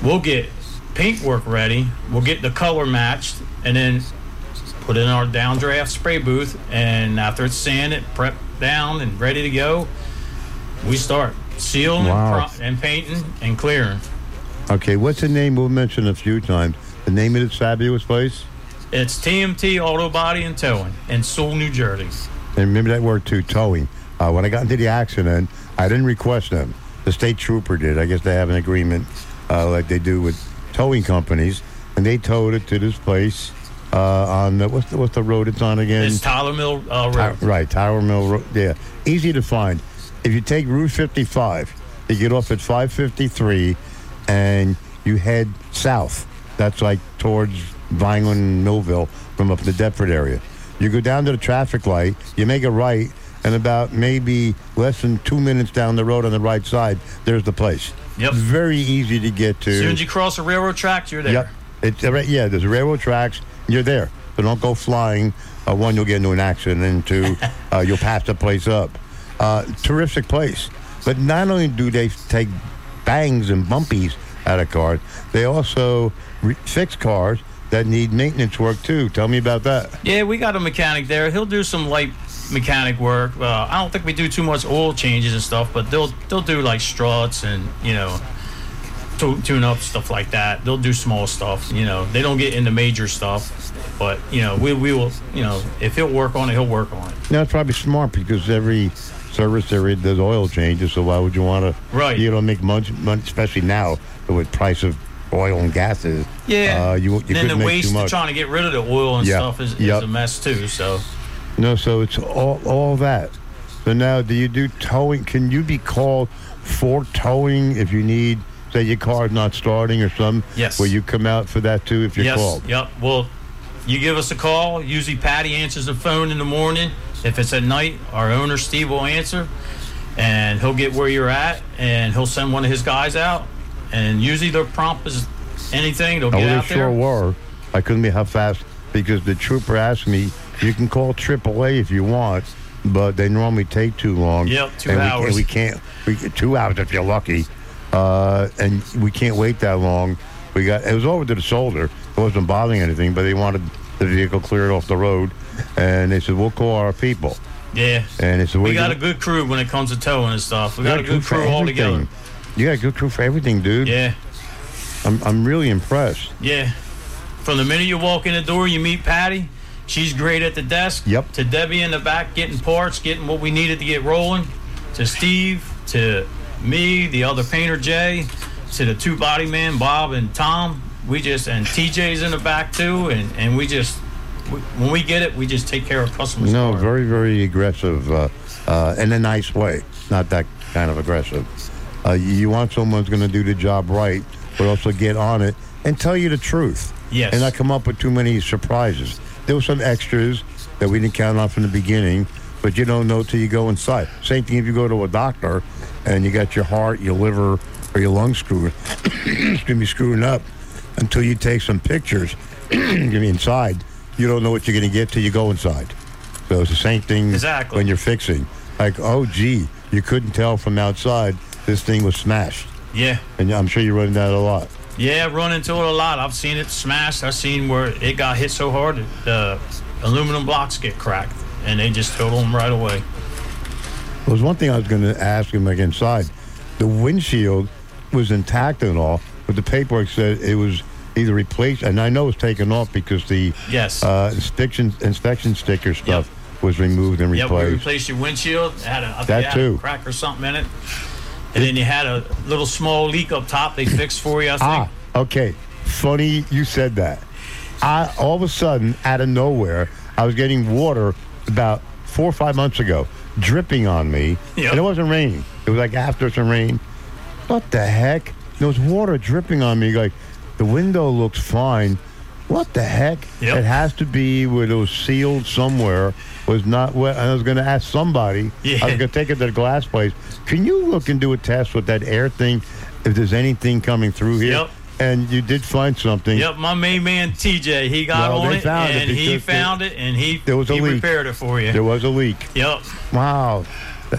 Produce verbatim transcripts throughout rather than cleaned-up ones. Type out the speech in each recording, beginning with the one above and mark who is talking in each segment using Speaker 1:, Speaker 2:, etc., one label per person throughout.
Speaker 1: we'll get paintwork ready. We'll get the color matched, and then put it in our downdraft spray booth. And after it's sanded, prepped down, and ready to go, we start sealing
Speaker 2: wow.
Speaker 1: and, pro- and painting and clearing.
Speaker 2: Okay, what's the name? We'll mention a few times. The name of this fabulous place?
Speaker 1: It's T M T Auto Body and Towing in Sewell, New Jersey.
Speaker 2: And remember that word too, towing. Uh, when I got into the accident, I didn't request them. The state trooper did. I guess they have an agreement uh, like they do with towing companies, and they towed it to this place uh, on the, what's the what's the road it's on again?
Speaker 1: It's Tyler Mill uh, Road.
Speaker 2: Ty- right, Tower Mill Road. Yeah, easy to find. If you take Route fifty-five, you get off at five fifty-three, and you head south. That's like towards Vineland, Millville, from up the Deptford area. You go down to the traffic light, you make a right, and about maybe less than two minutes down the road on the right side, there's the place.
Speaker 1: Yep.
Speaker 2: Very easy to get to.
Speaker 1: As soon as you cross the railroad tracks, you're there.
Speaker 2: Yep. It's, uh, yeah, there's railroad tracks, you're there. So don't go flying. Uh, one, you'll get into an accident, and two, uh, you'll pass the place up. Uh, terrific place. But not only do they take bangs and bumpies out of cars, they also re- fix cars that need maintenance work too. Tell me about that.
Speaker 1: Yeah, we got a mechanic there. He'll do some light mechanic work. Uh, I don't think we do too much oil changes and stuff, but they'll they'll do like struts and, you know, tu- tune up stuff like that. They'll do small stuff. You know, they don't get into major stuff, but you know, we we will. You know, if he'll work on it, he'll work on it.
Speaker 2: Now it's probably smart because every service area does oil changes. So why would you want to?
Speaker 1: Right.
Speaker 2: You don't make much money, especially now with price of oil and gases.
Speaker 1: Yeah.
Speaker 2: Uh, you you
Speaker 1: and then
Speaker 2: couldn't
Speaker 1: the
Speaker 2: make
Speaker 1: waste
Speaker 2: too
Speaker 1: of
Speaker 2: much.
Speaker 1: trying to get rid of the oil and
Speaker 2: Yep.
Speaker 1: stuff is, is
Speaker 2: Yep.
Speaker 1: a mess too. So.
Speaker 2: No, so it's all all that. So now, do you do towing? Can you be called for towing if you need, say, your car's not starting or something?
Speaker 1: Yes.
Speaker 2: Will you come out for that too if you're
Speaker 1: yes.
Speaker 2: called?
Speaker 1: Yep. Well, you give us a call. Usually Patty answers the phone in the morning. If it's at night, our owner Steve will answer, and he'll get where you're at, and he'll send one of his guys out. And usually they're prompt as anything. They'll
Speaker 2: Oh,
Speaker 1: get
Speaker 2: they
Speaker 1: out
Speaker 2: sure
Speaker 1: there.
Speaker 2: were. I couldn't be how fast because the trooper asked me, you can call triple A if you want, but they normally take too long.
Speaker 1: Yep, two
Speaker 2: and
Speaker 1: hours.
Speaker 2: We, we can't. We two hours if you're lucky, uh, and we can't wait that long. We got it was over to the shoulder. It wasn't bothering anything, but they wanted the vehicle cleared off the road, and they said we'll call our people.
Speaker 1: Yeah.
Speaker 2: And they said
Speaker 1: we
Speaker 2: "We're
Speaker 1: got
Speaker 2: gonna-
Speaker 1: a good crew when it comes to towing and stuff. We got a good
Speaker 2: for
Speaker 1: crew all together.
Speaker 2: everything. You got a good crew for everything, dude.
Speaker 1: Yeah.
Speaker 2: I'm I'm really impressed.
Speaker 1: Yeah. From the minute you walk in the door, you meet Patty. She's great at the desk.
Speaker 2: Yep.
Speaker 1: To Debbie in the back, getting parts, getting what we needed to get rolling. To Steve, to me, the other painter Jay, to the two body men Bob and Tom. We just and T J's in the back too, and and we just we, when we get it, we just take care of customers.
Speaker 2: No, very very aggressive, uh, uh, in a nice way. Not that kind of aggressive. Uh, you, you want someone who's going to do the job right, but also get on it and tell you the truth.
Speaker 1: Yes.
Speaker 2: And not come up with too many surprises. There were some extras that we didn't count on from the beginning, but you don't know till you go inside. Same thing if you go to a doctor and you got your heart, your liver, or your lungs screwed, excuse me, screwing up until you take some pictures inside. You don't know what you're going to get till you go inside. So it's the same thing
Speaker 1: Exactly.
Speaker 2: when you're fixing. Like, oh, gee, you couldn't tell from outside this thing was smashed.
Speaker 1: Yeah.
Speaker 2: And I'm sure you run that a lot.
Speaker 1: Yeah, I run into it a lot. I've seen it smashed. I've seen where it got hit so hard that the aluminum blocks get cracked, and they just total them right away.
Speaker 2: Well, there's one thing I was going to ask him, like inside. The windshield was intact and all, but the paperwork said it was either replaced, and I know it was taken off because the
Speaker 1: Yes.
Speaker 2: uh, inspection inspection sticker stuff was removed and
Speaker 1: Yep, we
Speaker 2: replaced.
Speaker 1: replaced your windshield. It had a, I think
Speaker 2: That
Speaker 1: it had
Speaker 2: too.
Speaker 1: a crack or something in it. And then you had a little small leak up top they fixed for you, I think.
Speaker 2: Ah, okay. Funny you said that. I all of a sudden, out of nowhere, I was getting water about four or five months ago, dripping on me,
Speaker 1: Yep.
Speaker 2: and it wasn't raining. It was like after some rain. What the heck? There was water dripping on me. Like the window looks fine. What the heck?
Speaker 1: Yep.
Speaker 2: It has to be where it was sealed somewhere. Was not wet. I was going to ask somebody.
Speaker 1: Yeah.
Speaker 2: I was going to take it to the glass place. Can you look and do a test with that air thing if there's anything coming through here?
Speaker 1: Yep.
Speaker 2: And you did find something.
Speaker 1: Yep, my main man T J, he got
Speaker 2: Well,
Speaker 1: on
Speaker 2: they
Speaker 1: it,
Speaker 2: found it
Speaker 1: and he
Speaker 2: because
Speaker 1: found it, and he,
Speaker 2: there was a
Speaker 1: he
Speaker 2: leak.
Speaker 1: repaired it for you.
Speaker 2: There was a leak.
Speaker 1: Yep.
Speaker 2: Wow.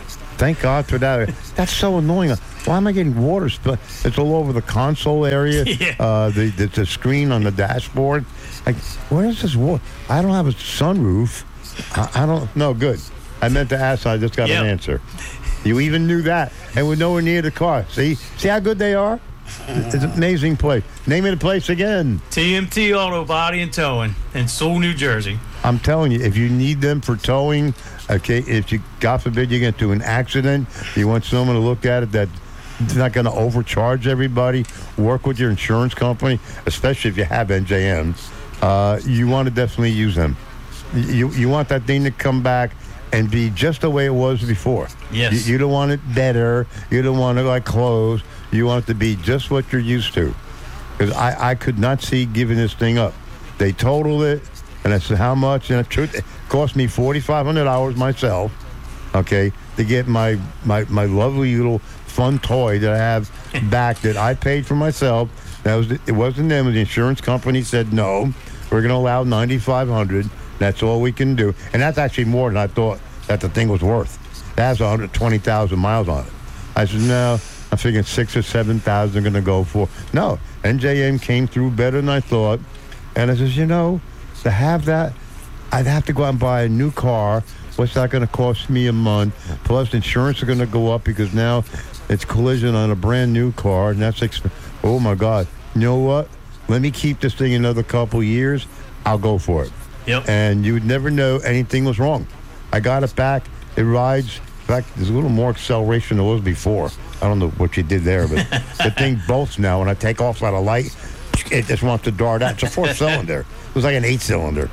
Speaker 2: Thank God for that. That's so annoying. Why am I getting water? Sp- it's all over the console area,
Speaker 1: Yeah.
Speaker 2: uh, the, the the screen on the dashboard. Like, where is this water? I don't have a sunroof. I, I don't. No, good. I meant to ask. I just got
Speaker 1: Yep.
Speaker 2: an answer. You even knew that, and we're nowhere near the car. See, see how good they are. It's an amazing place. Name of the place again.
Speaker 1: T M T Auto Body and Towing in Sewell, New Jersey.
Speaker 2: I'm telling you, if you need them for towing, okay, if you, God forbid, you get into an accident, you want someone to look at it that's not going to overcharge everybody, work with your insurance company, especially if you have N J M, uh, you want to definitely use them. You you want that thing to come back and be just the way it was before.
Speaker 1: Yes.
Speaker 2: You, you don't want it better. You don't want it like clothes. You want it to be just what you're used to. Because I, I could not see giving this thing up. They totaled it, and I said, how much? And the truth, it cost me forty-five hundred dollars myself, okay, to get my, my, my lovely little fun toy that I have back that I paid for myself. That was It wasn't them. The insurance company said, no, we're going to allow ninety-five hundred dollars. That's all we can do. And that's actually more than I thought that the thing was worth. It has one hundred twenty thousand miles on it. I said, no, I'm figuring six or seven thousand are going to go for. No, N J M came through better than I thought. And I says, you know, to have that, I'd have to go out and buy a new car. What's that going to cost me a month? Plus, insurance is going to go up because now it's collision on a brand new car. And that's, exp- oh my God. You know what? Let me keep this thing another couple years. I'll go for it.
Speaker 1: Yep.
Speaker 2: And you would never know anything was wrong. I got it back. It rides. In fact, there's a little more acceleration than there was before. I don't know what you did there, but the thing bolts now. When I take off at a light, it just wants to dart out. It's a four-cylinder. It was like an eight-cylinder.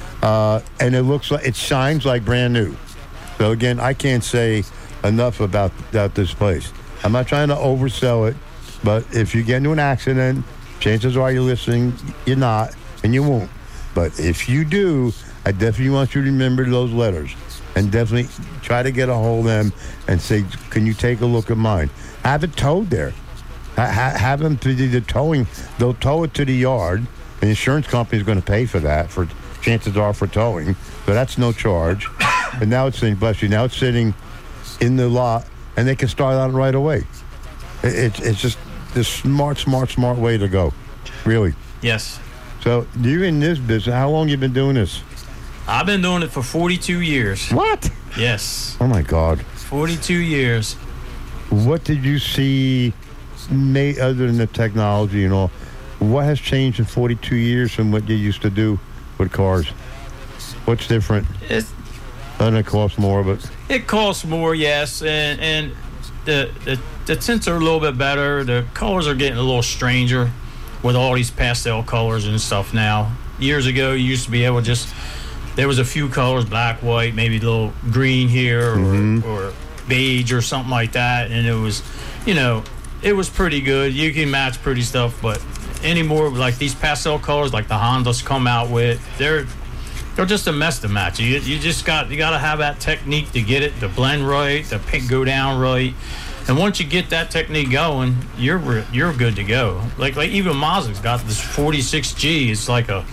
Speaker 2: Uh, and it looks like, it shines like brand new. So, again, I can't say enough about, about this place. I'm not trying to oversell it, but if you get into an accident, chances are you're listening, you're not, and you won't. But if you do, I definitely want you to remember those letters and definitely try to get a hold of them and say, can you take a look at mine? Have it towed there. Ha- have them to the towing. They'll tow it to the yard. The insurance company is going to pay for that, for chances are for towing. So that's no charge. And now it's sitting, bless you, now it's sitting in the lot, and they can start on it right away. It, it's, it's just the smart, smart, smart way to go, really.
Speaker 1: Yes.
Speaker 2: So you're in this business. How long you been doing this?
Speaker 1: I've been doing it for forty-two years.
Speaker 2: What?
Speaker 1: Yes.
Speaker 2: Oh, my God.
Speaker 1: forty-two years.
Speaker 2: What did you see, may, other than the technology and all, what has changed in forty-two years from what you used to do with cars? What's different?
Speaker 1: It's,
Speaker 2: Doesn't it cost more, but...
Speaker 1: it costs more, yes, and and the, the the tints are a little bit better. The colors are getting a little stranger with all these pastel colors and stuff now. Years ago, you used to be able to just, there was a few colors, black, white, maybe a little green here or,
Speaker 2: Mhm.
Speaker 1: or beige or something like that, and it was, you know, it was pretty good. You can match pretty stuff, but anymore, like these pastel colors, like the Hondas come out with, they're they're just a mess to match. You you just got you got to have that technique to get it to blend right, the pink go down right. And once you get that technique going, you're re- you're good to go. Like like even Mazda's got this forty-six G. It's like a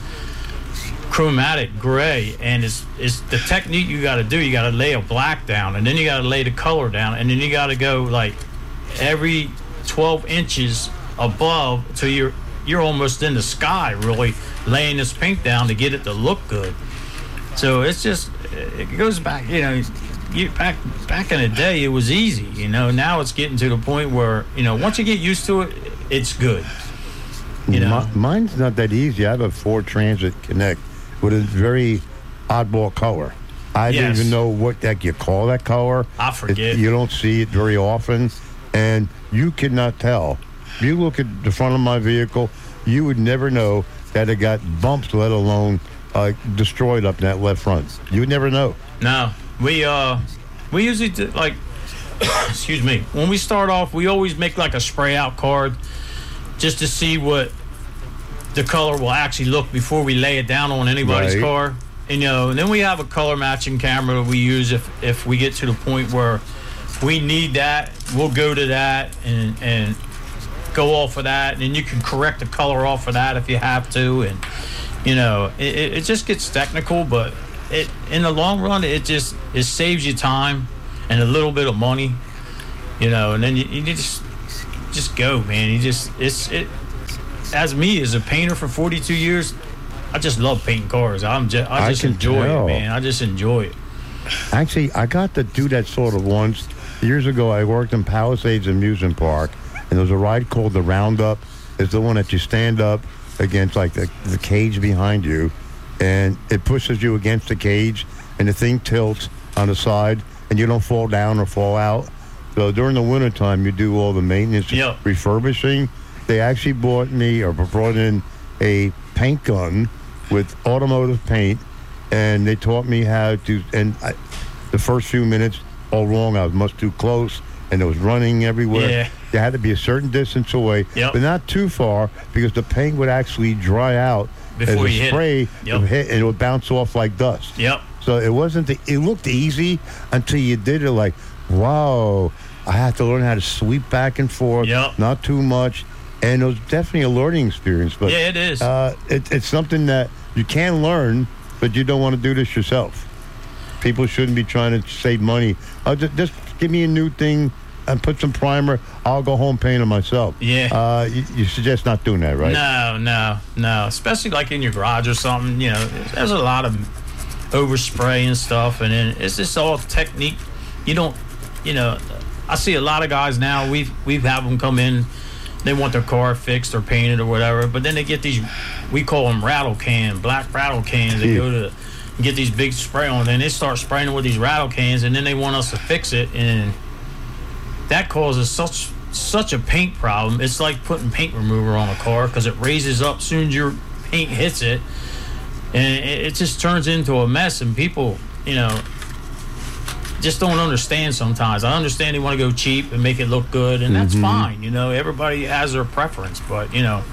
Speaker 1: chromatic gray, and it's it's the technique you got to do. You got to lay a black down, and then you got to lay the color down, and then you got to go like every twelve inches above till you're you're almost in the sky, really laying this pink down to get it to look good. So it's just it goes back, you know. You, back back in the day, it was easy, you know. Now it's getting to the point where, you know, once you get used to it, it's good. You know,
Speaker 2: Mi- mine's not that easy. I have a Ford Transit Connect with a very oddball color. I
Speaker 1: Yes.
Speaker 2: don't even know what that you call that color.
Speaker 1: I
Speaker 2: It-
Speaker 1: forget.
Speaker 2: you don't see it very often, and you cannot tell. If you look at the front of my vehicle, you would never know that it got bumps, let alone uh, destroyed up in that left front. You would never know.
Speaker 1: No, we uh, we usually do, like, excuse me. When we start off, we always make like a spray out card, just to see what the color will actually look before we lay it down on anybody's
Speaker 2: Right.
Speaker 1: car. And, you know, and then we have a color matching camera that we use if if we get to the point where we need that. We'll go to that and and go off of that, and then you can correct the color off of that if you have to. And you know, it, it it just gets technical, but it in the long run, it just it saves you time. and a little bit of money, you know, and then you, you just just go, man. You just it's it. As me, as a painter for forty-two years, I just love painting cars. I'm just I just
Speaker 2: I
Speaker 1: enjoy
Speaker 2: tell.
Speaker 1: it, man. I just enjoy it.
Speaker 2: Actually, I got to do that sort of once. Years ago, I worked in Palisades Amusement Park, and there was a ride called the Roundup. It's the one that you stand up against, like, the, the cage behind you, and it pushes you against the cage, and the thing tilts on the side, and you don't fall down or fall out. So during the wintertime, you do all the maintenance,
Speaker 1: Yep.
Speaker 2: refurbishing. They actually bought me, or brought in, a paint gun with automotive paint, and they taught me how to, and I, the first few minutes, all wrong. I was much too close, and there was running everywhere.
Speaker 1: Yeah.
Speaker 2: You had to be a certain distance away,
Speaker 1: Yep.
Speaker 2: but not too far, because the paint would actually dry out
Speaker 1: Before
Speaker 2: as
Speaker 1: you
Speaker 2: a
Speaker 1: hit
Speaker 2: spray
Speaker 1: it. Yep.
Speaker 2: would hit, and it would bounce off like dust.
Speaker 1: Yep.
Speaker 2: So it wasn't, the, it looked easy until you did it, like, wow, I had to learn how to sweep back and forth,
Speaker 1: Yep.
Speaker 2: not too much. And it was definitely a learning experience. But
Speaker 1: Yeah, it is.
Speaker 2: Uh, it, it's something that you can learn, but you don't want to do this yourself. People shouldn't be trying to save money. Uh, just, just give me a new thing and put some primer. I'll go home paint it myself.
Speaker 1: Yeah.
Speaker 2: Uh, you, you suggest not doing that, right?
Speaker 1: No, no, no. Especially like in your garage or something. You know, there's a lot of overspray and stuff, and then it's just all technique. You don't, you know. I see a lot of guys now. We've we've had them come in. They want their car fixed or painted or whatever, but then they get these, we call them rattle can, black rattle cans. They
Speaker 2: Yeah.
Speaker 1: go to get these big spray on, and they start spraying with these rattle cans, and then they want us to fix it, and that causes such such a paint problem. It's like putting paint remover on a car, because it raises up as soon as your paint hits it, and it, it just turns into a mess. And people, you know, just don't understand sometimes. I understand they want to go cheap and make it look good, and that's
Speaker 2: Mhm.
Speaker 1: fine. You know, everybody has their preference, but you know,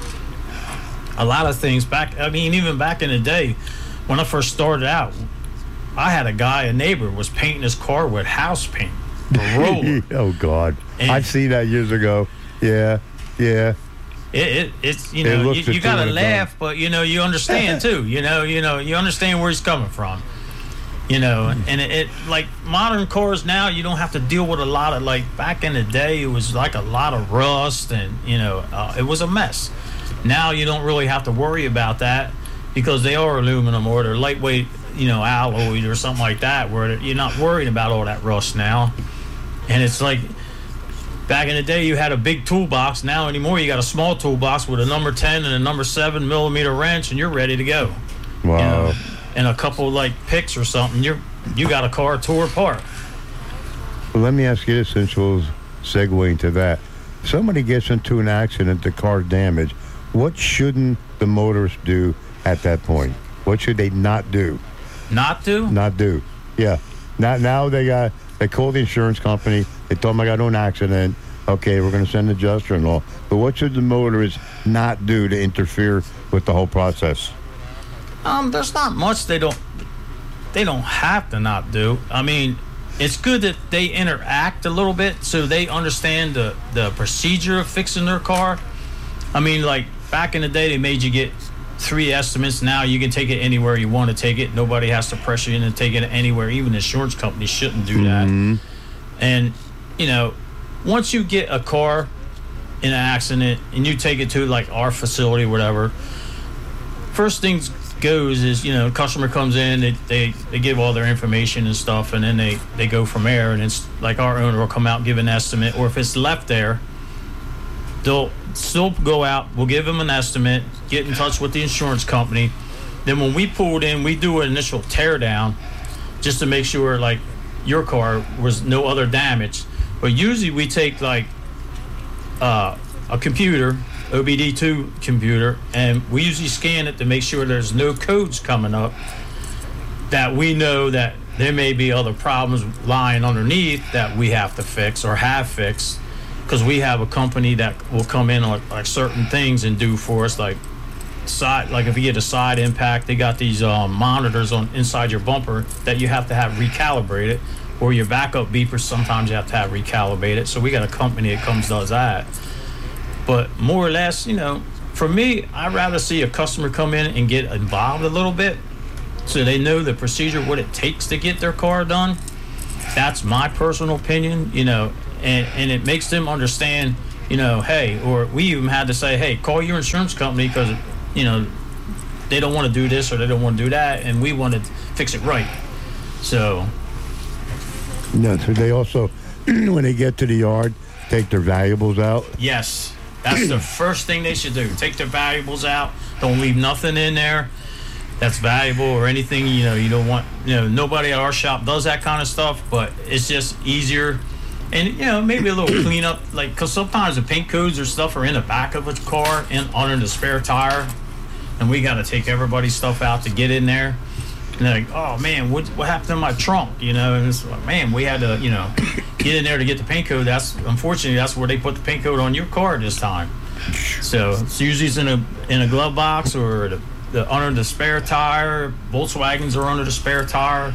Speaker 1: a lot of things back. I mean, even back in the day, when I first started out, I had a guy, a neighbor, was painting his car with house paint, a roller.
Speaker 2: Oh, God.
Speaker 1: And-
Speaker 2: I've seen that years ago. Yeah, yeah.
Speaker 1: It, it it's you
Speaker 2: It
Speaker 1: know
Speaker 2: looks
Speaker 1: you,
Speaker 2: the
Speaker 1: you gotta
Speaker 2: two at a
Speaker 1: laugh, but you know you understand too. You know you know you understand where he's coming from. You know, and it, it like modern cars now, you don't have to deal with a lot of, like, back in the day it was like a lot of rust, and you know uh, it was a mess. Now you don't really have to worry about that, because they are aluminum or they're lightweight, you know, alloyed or something like that, where you're not worried about all that rust now. And it's like back in the day you had a big toolbox. Now anymore you got a small toolbox with a number ten and a number seven millimeter wrench, and you're ready to go.
Speaker 2: Wow.
Speaker 1: You know, and a couple like picks or something, you're you got a car tore apart.
Speaker 2: Well, let me ask you this, since we'll segue into that. Somebody gets into an accident, the car's damaged. What shouldn't the motorist do at that point? What should they not do?
Speaker 1: Not to?
Speaker 2: Not do. Yeah. Now, now they got, they call the insurance company. They told them I got into an accident. Okay, we're going to send an adjuster and all. But what should the motorist not do to interfere with the whole process?
Speaker 1: Um, there's not much they don't they don't have to not do. I mean, it's good that they interact a little bit so they understand the, the procedure of fixing their car. I mean, like back in the day, they made you get three estimates. Now you can take it anywhere you want to take it. Nobody has to pressure you into taking it anywhere. Even insurance companies shouldn't do that.
Speaker 2: Mm-hmm.
Speaker 1: And, you know, once you get a car in an accident and you take it to like our facility or whatever, first things goes is, you know, customer comes in, they, they they give all their information and stuff, and then they they go from there. And it's like our owner will come out and give an estimate, or if it's left there, they'll still go out, we'll give them an estimate, get in touch with the insurance company. Then when we pull it in, we do an initial tear down just to make sure like your car was no other damage. But usually we take like uh, a computer, O B D two computer, and we usually scan it to make sure there's no codes coming up that we know that there may be other problems lying underneath that we have to fix or have fixed, because we have a company that will come in on like certain things and do for us, like side, like if you get a side impact, they got these um, monitors on inside your bumper that you have to have recalibrated, or your backup beepers sometimes you have to have recalibrated. So we got a company that comes does that. But more or less, you know, for me, I'd rather see a customer come in and get involved a little bit so they know the procedure, what it takes to get their car done. that's my personal opinion, you know, and, and it makes them understand, you know, hey, or we even had to say, hey, call your insurance company because, you know, they don't want to do this or they don't want to do that, and we want to fix it right. So.
Speaker 2: No, so they also, when they get to the yard, take their valuables out?
Speaker 1: Yes. That's the first thing they should do. Take their valuables out. Don't leave nothing in there that's valuable or anything, you know, you don't want, you know, nobody at our shop does that kind of stuff, but it's just easier. And, you know, maybe a little cleanup, like, because sometimes the paint codes or stuff are in the back of a car and under the spare tire, and we got to take everybody's stuff out to get in there. And they're like, oh, man, what what happened to my trunk, you know? And it's like, man, we had to, you know, get in there to get the paint code. That's, unfortunately, that's where they put the paint code on your car this time. So it's usually it's in a, in a glove box or the, the under the spare tire. Volkswagens are under the spare tire.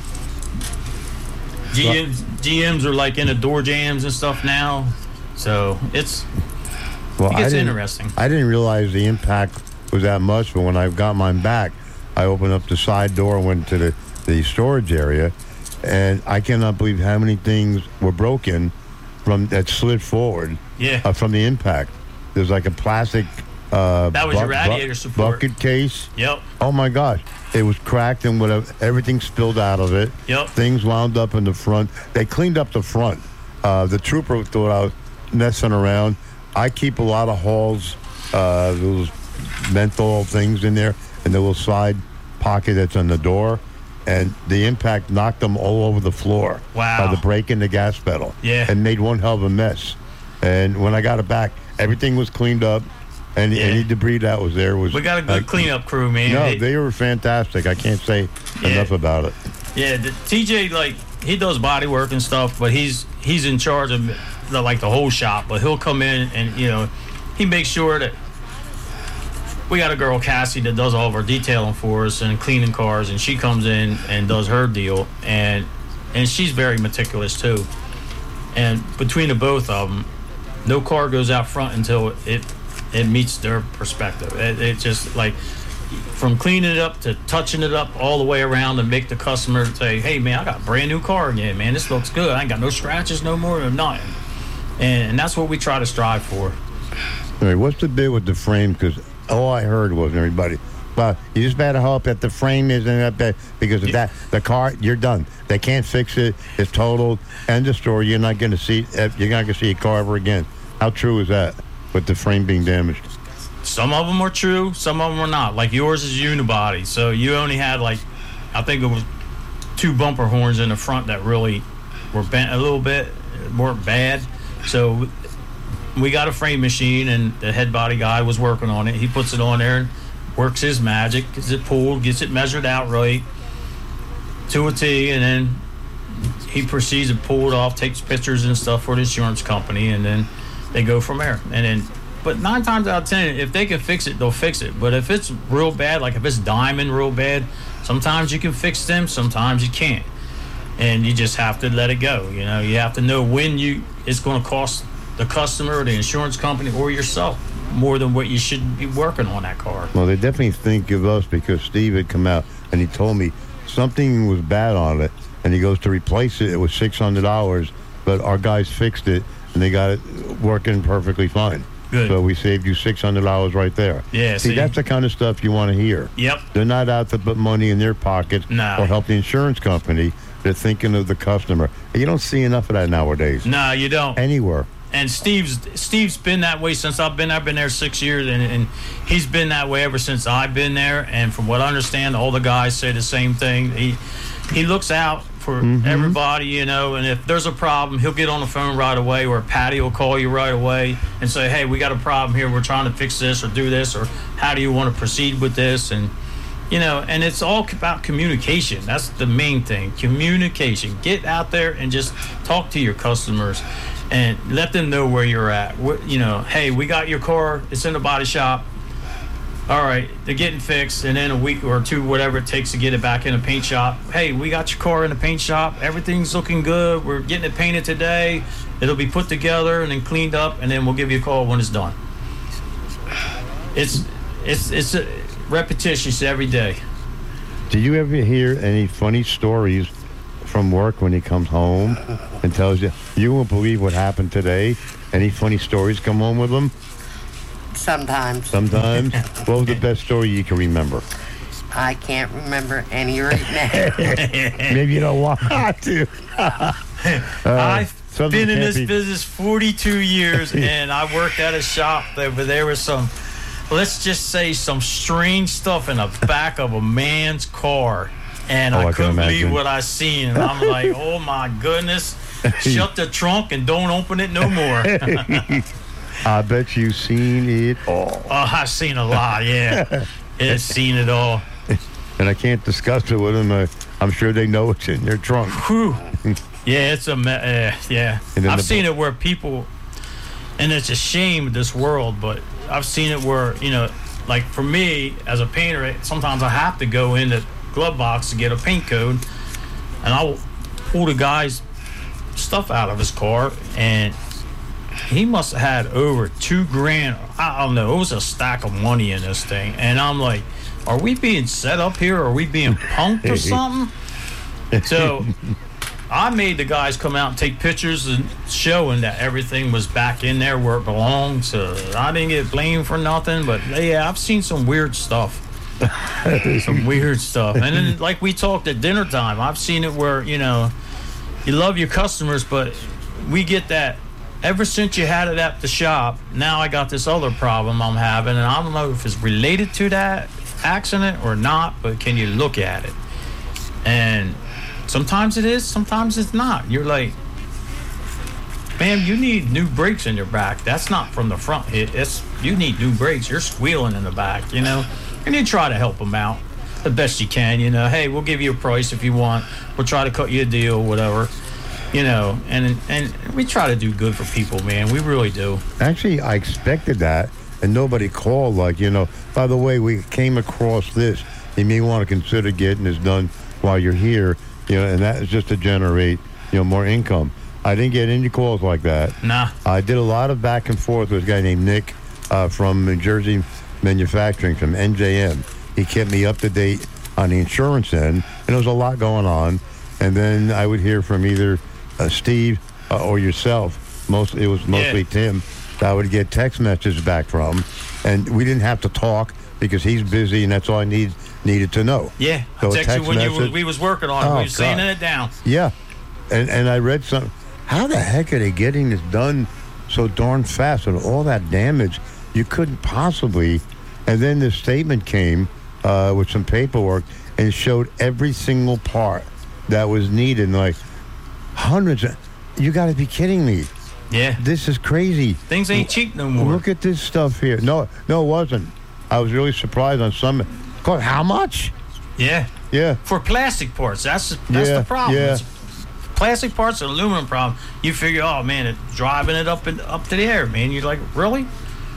Speaker 1: G Ms, G Ms are like in the door jams and stuff now. So it's,
Speaker 2: well,
Speaker 1: it gets
Speaker 2: I
Speaker 1: interesting.
Speaker 2: I didn't realize the impact was that much, but when I got mine back, I opened up the side door and went to the, the storage area, and I cannot believe how many things were broken from that slid forward.
Speaker 1: Yeah.
Speaker 2: Uh, from the impact. There's like a plastic uh,
Speaker 1: that was
Speaker 2: bu-
Speaker 1: your radiator
Speaker 2: bu-
Speaker 1: support.
Speaker 2: bucket case.
Speaker 1: Yep.
Speaker 2: Oh my gosh, it was cracked and whatever. Everything spilled out of it.
Speaker 1: Yep.
Speaker 2: Things wound up in the front. They cleaned up the front. Uh, the trooper thought I was messing around. I keep a lot of Halls, uh, those menthol things in there, and the little side pocket that's on the door, and the impact knocked them all over the floor.
Speaker 1: Wow.
Speaker 2: By the brake and the gas pedal.
Speaker 1: Yeah.
Speaker 2: And made one hell of a mess. And when I got it back, everything was cleaned up, and
Speaker 1: Yeah.
Speaker 2: any debris that was there was.
Speaker 1: We got a good
Speaker 2: uh,
Speaker 1: cleanup crew, man.
Speaker 2: No,
Speaker 1: They-
Speaker 2: they were fantastic. I can't say
Speaker 1: Yeah.
Speaker 2: enough about it.
Speaker 1: Yeah, the, T J, like, he does body work and stuff, but he's he's in charge of the, like the whole shop. But he'll come in and, you know, he makes sure that we got a girl, Cassie, that does all of our detailing for us and cleaning cars, and she comes in and does her deal, and and she's very meticulous too. And between the both of them, no car goes out front until it it meets their perspective. It, it just like from cleaning it up to touching it up all the way around and make the customer say, hey man, I got a brand new car again, man, this looks good, I ain't got no scratches no more or nothing. And, and that's what we try to strive for.
Speaker 2: All right, what's the bit with the frame? Because all I heard was everybody, well, you just better hope that the frame isn't up there, because of
Speaker 1: Yeah.
Speaker 2: that, the car, you're done. They can't fix it. It's totaled. End of story. You're not going to see. You're not going to see a car ever again. How true is that? With the frame being damaged.
Speaker 1: Some of them are true, some of them are not. Like yours is unibody, so you only had like, I think it was two bumper horns in the front that really were bent a little bit, weren't bad. So we got a frame machine, and the head body guy was working on it. He puts it on there and works his magic, gets it pulled, gets it measured out right to a T, and then he proceeds to pull it off, takes pictures and stuff for the insurance company, and then they go from there. And then, but nine times out of ten, if they can fix it, they'll fix it. But if it's real bad, like if it's diamond real bad, sometimes you can fix them, sometimes you can't. And you just have to let it go. You know, you have to know when you it's going to cost the customer or the insurance company or yourself more than what you should be working on that car.
Speaker 2: Well, they definitely think of us, because Steve had come out and he told me something was bad on it, and he goes to replace it. It was six hundred dollars, but our guys fixed it, and they got it working perfectly fine.
Speaker 1: Good.
Speaker 2: So we saved you six hundred dollars right there.
Speaker 1: Yeah,
Speaker 2: See,
Speaker 1: see?
Speaker 2: that's the kind of stuff you want to hear.
Speaker 1: Yep.
Speaker 2: They're not out to put money in their pockets
Speaker 1: No.
Speaker 2: or help the insurance company. They're thinking of the customer. You don't see enough of that nowadays.
Speaker 1: No, you don't.
Speaker 2: Anywhere.
Speaker 1: And Steve's Steve's been that way since I've been I've been there six years, and, and he's been that way ever since I've been there. And from what I understand, all the guys say the same thing. He he looks out for
Speaker 2: Mm-hmm.
Speaker 1: everybody, you know. And if there's a problem, he'll get on the phone right away, or Patty will call you right away and say, "Hey, we got a problem here. We're trying to fix this or do this, or how do you want to proceed with this?" And you know, and it's all about communication. That's the main thing. Communication. Get out there and just talk to your customers and let them know where you're at. What, you know, hey, we got your car. It's in the body shop. All right, they're getting fixed, and then a week or two, whatever it takes to get it back in a paint shop. Hey, we got your car in the paint shop. Everything's looking good. We're getting it painted today. It'll be put together and then cleaned up, and then we'll give you a call when it's done. It's it's it's a repetitious every day.
Speaker 2: Did you ever hear any funny stories from work when he comes home and tells you, you won't believe what happened today? Any funny stories come home with him?
Speaker 3: Sometimes.
Speaker 2: Sometimes? What was the best story you can remember?
Speaker 3: I can't remember any right now.
Speaker 2: Maybe you don't want to. uh,
Speaker 1: I've been in this
Speaker 2: be-
Speaker 1: business forty-two years, and I worked at a shop there, but there was some, let's just say, some strange stuff in the back of a man's car. And
Speaker 2: Oh, I
Speaker 1: I
Speaker 2: can
Speaker 1: couldn't believe
Speaker 2: imagine.
Speaker 1: what I seen. And I'm like, oh, my goodness. Shut the trunk and don't open it no more.
Speaker 2: I bet you've seen it all.
Speaker 1: Oh, I've seen a lot, yeah. It's seen it all.
Speaker 2: And I can't discuss it with them. Uh, I'm sure they know it's in their trunk.
Speaker 1: Whew. Yeah, it's a, me- uh, yeah.
Speaker 2: And then
Speaker 1: I've
Speaker 2: the-
Speaker 1: seen it where people, and it's a shame of this world, but I've seen it where, you know, like for me as a painter, sometimes I have to go in the glove box to get a paint code, and I'll pull the guy's stuff out of his car, and he must have had over two grand. I don't know. It was a stack of money in this thing, and I'm like, are we being set up here? Are we being punked or something? So I made the guys come out and take pictures and showing that everything was back in there where it belonged. So I didn't get blamed for nothing. But yeah, I've seen some weird stuff. Some weird stuff. And then, like we talked at dinner time, I've seen it where, you know, you love your customers, but we get that. Ever since you had it at the shop, now I got this other problem I'm having, and I don't know if it's related to that accident or not, but can you look at it? And sometimes it is, sometimes it's not. You're like, man, you need new brakes in your back. That's not from the front hit. It's, you need new brakes. You're squealing in the back, you know? And you try to help them out the best you can, you know. Hey, we'll give you a price if you want. We'll try to cut you a deal, whatever. You know, and and we try to do good for people, man. We really do.
Speaker 2: Actually, I expected that, and nobody called. Like, you know, by the way, we came across this. You may want to consider getting this done while you're here. You know, and that is just to generate, you know, more income. I didn't get any calls like that.
Speaker 1: Nah.
Speaker 2: I did a lot of back and forth with a guy named Nick uh, from New Jersey Manufacturing, from N J M. He kept me up to date on the insurance end, and there was a lot going on. And then I would hear from either Uh, Steve uh, or yourself. Most it was mostly
Speaker 1: Yeah.
Speaker 2: Tim that I would get text messages back from, and we didn't have to talk because he's busy, and that's all I need needed to know.
Speaker 1: Yeah,
Speaker 2: So
Speaker 1: I
Speaker 2: a
Speaker 1: text you
Speaker 2: text
Speaker 1: when you
Speaker 2: message-
Speaker 1: were, we was working on it.
Speaker 2: Oh,
Speaker 1: we was sanding
Speaker 2: God.
Speaker 1: it down.
Speaker 2: Yeah, and and I read some. How the heck are they getting this done so darn fast and all that damage? You couldn't possibly. And then the statement came uh, with some paperwork and showed every single part that was needed. And like. Hundreds of, you got to be kidding me.
Speaker 1: Yeah.
Speaker 2: This is crazy.
Speaker 1: Things ain't cheap no more.
Speaker 2: Look at this stuff here. No, no, it wasn't. I was really surprised on some. God, how much?
Speaker 1: Yeah.
Speaker 2: Yeah.
Speaker 1: For plastic parts, that's that's
Speaker 2: Yeah,
Speaker 1: the problem.
Speaker 2: yeah.
Speaker 1: It's plastic parts, an aluminum problem. You figure, oh man, it driving it up and up to the air, man. You're like, really?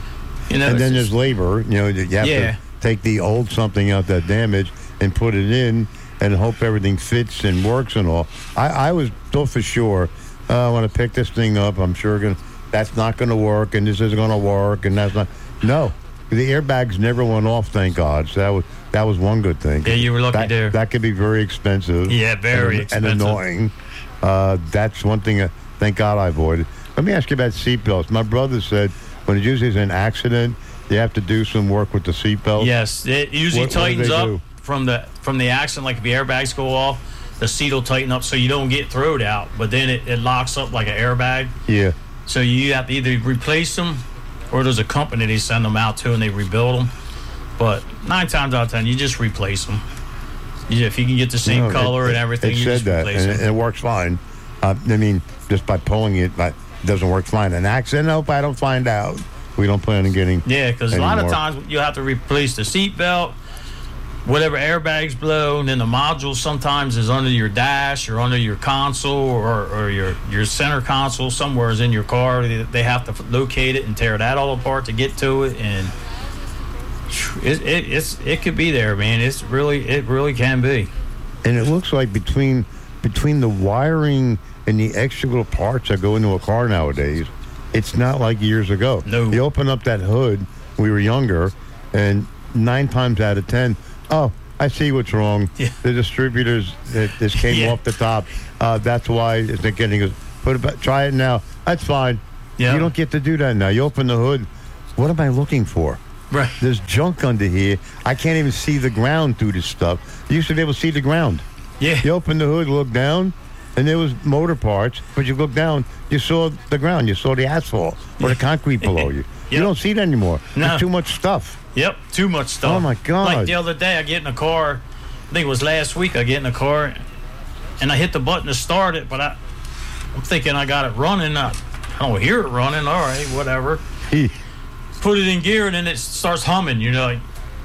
Speaker 1: You know.
Speaker 2: And
Speaker 1: it's
Speaker 2: then there's
Speaker 1: just-
Speaker 2: labor. You know, you have
Speaker 1: Yeah.
Speaker 2: to take the old something out that damage and put it in and hope everything fits and works and all. I, I was so for sure. Uh, I want to pick this thing up. I'm sure gonna, that's not going to work, and this isn't going to work, and that's not. No, the airbags never went off. Thank God. So that was that was one good thing.
Speaker 1: Yeah, you were lucky
Speaker 2: that,
Speaker 1: there.
Speaker 2: That could be very expensive.
Speaker 1: Yeah, very
Speaker 2: and,
Speaker 1: expensive.
Speaker 2: and annoying. Uh, that's one thing. Uh, thank God I avoided. Let me ask you about seatbelts. My brother said when it usually is an accident, you have to do some work with the seatbelt.
Speaker 1: Yes, it usually
Speaker 2: What- what do
Speaker 1: tightens
Speaker 2: they
Speaker 1: up
Speaker 2: do?
Speaker 1: from the from the accident. Like if the airbags go off, the seat will tighten up so you don't get thrown out. But then it, it locks up like an airbag.
Speaker 2: Yeah.
Speaker 1: So you have to either replace them, or there's a company they send them out to and they rebuild them. But nine times out of ten, you just replace them. You, if you can get the same
Speaker 2: No, it-
Speaker 1: color
Speaker 2: it,
Speaker 1: and everything,
Speaker 2: it
Speaker 1: you
Speaker 2: said
Speaker 1: just
Speaker 2: that,
Speaker 1: replace
Speaker 2: and
Speaker 1: them.
Speaker 2: it, it works fine. Uh, I mean, just by pulling it, but it doesn't work fine. An accident? Nope, I don't find out. We don't plan on getting.
Speaker 1: Yeah, because a lot of
Speaker 2: anymore.
Speaker 1: times you have to replace the seat belt, whatever airbags blow, and then the module sometimes is under your dash or under your console or, or your, your center console somewhere is in your car. They, they have to locate it and tear that all apart to get to it, and it, it it's it could be there, man. It's really it really can be.
Speaker 2: And it looks like between between the wiring and the extra little parts that go into a car nowadays, it's not like years ago.
Speaker 1: No.
Speaker 2: You open up that hood, we were younger, and nine times out of ten, oh, I see what's wrong.
Speaker 1: Yeah.
Speaker 2: The distributors, that this came
Speaker 1: Yeah.
Speaker 2: off the top. Uh, that's why it's not getting us. Put it back, try it now. That's fine.
Speaker 1: Yeah.
Speaker 2: You don't get to do that now. You open the hood. What am I looking for?
Speaker 1: Right.
Speaker 2: There's junk under here. I can't even see the ground through this stuff. You used to be able to see the ground.
Speaker 1: Yeah.
Speaker 2: You open the hood, look down, and there was motor parts. But you look down, you saw the ground. You saw the asphalt or the concrete below you. You
Speaker 1: Yep.
Speaker 2: don't see that anymore.
Speaker 1: No.
Speaker 2: There's too much stuff.
Speaker 1: Yep. Too much stuff.
Speaker 2: Oh, my God.
Speaker 1: Like the other day, I get in a car. I think it was last week. I get in a car, and I hit the button to start it, but I, I'm thinking I got it running. I, I don't hear it running. All right, whatever. Put it in gear, and then it starts humming. You know, like,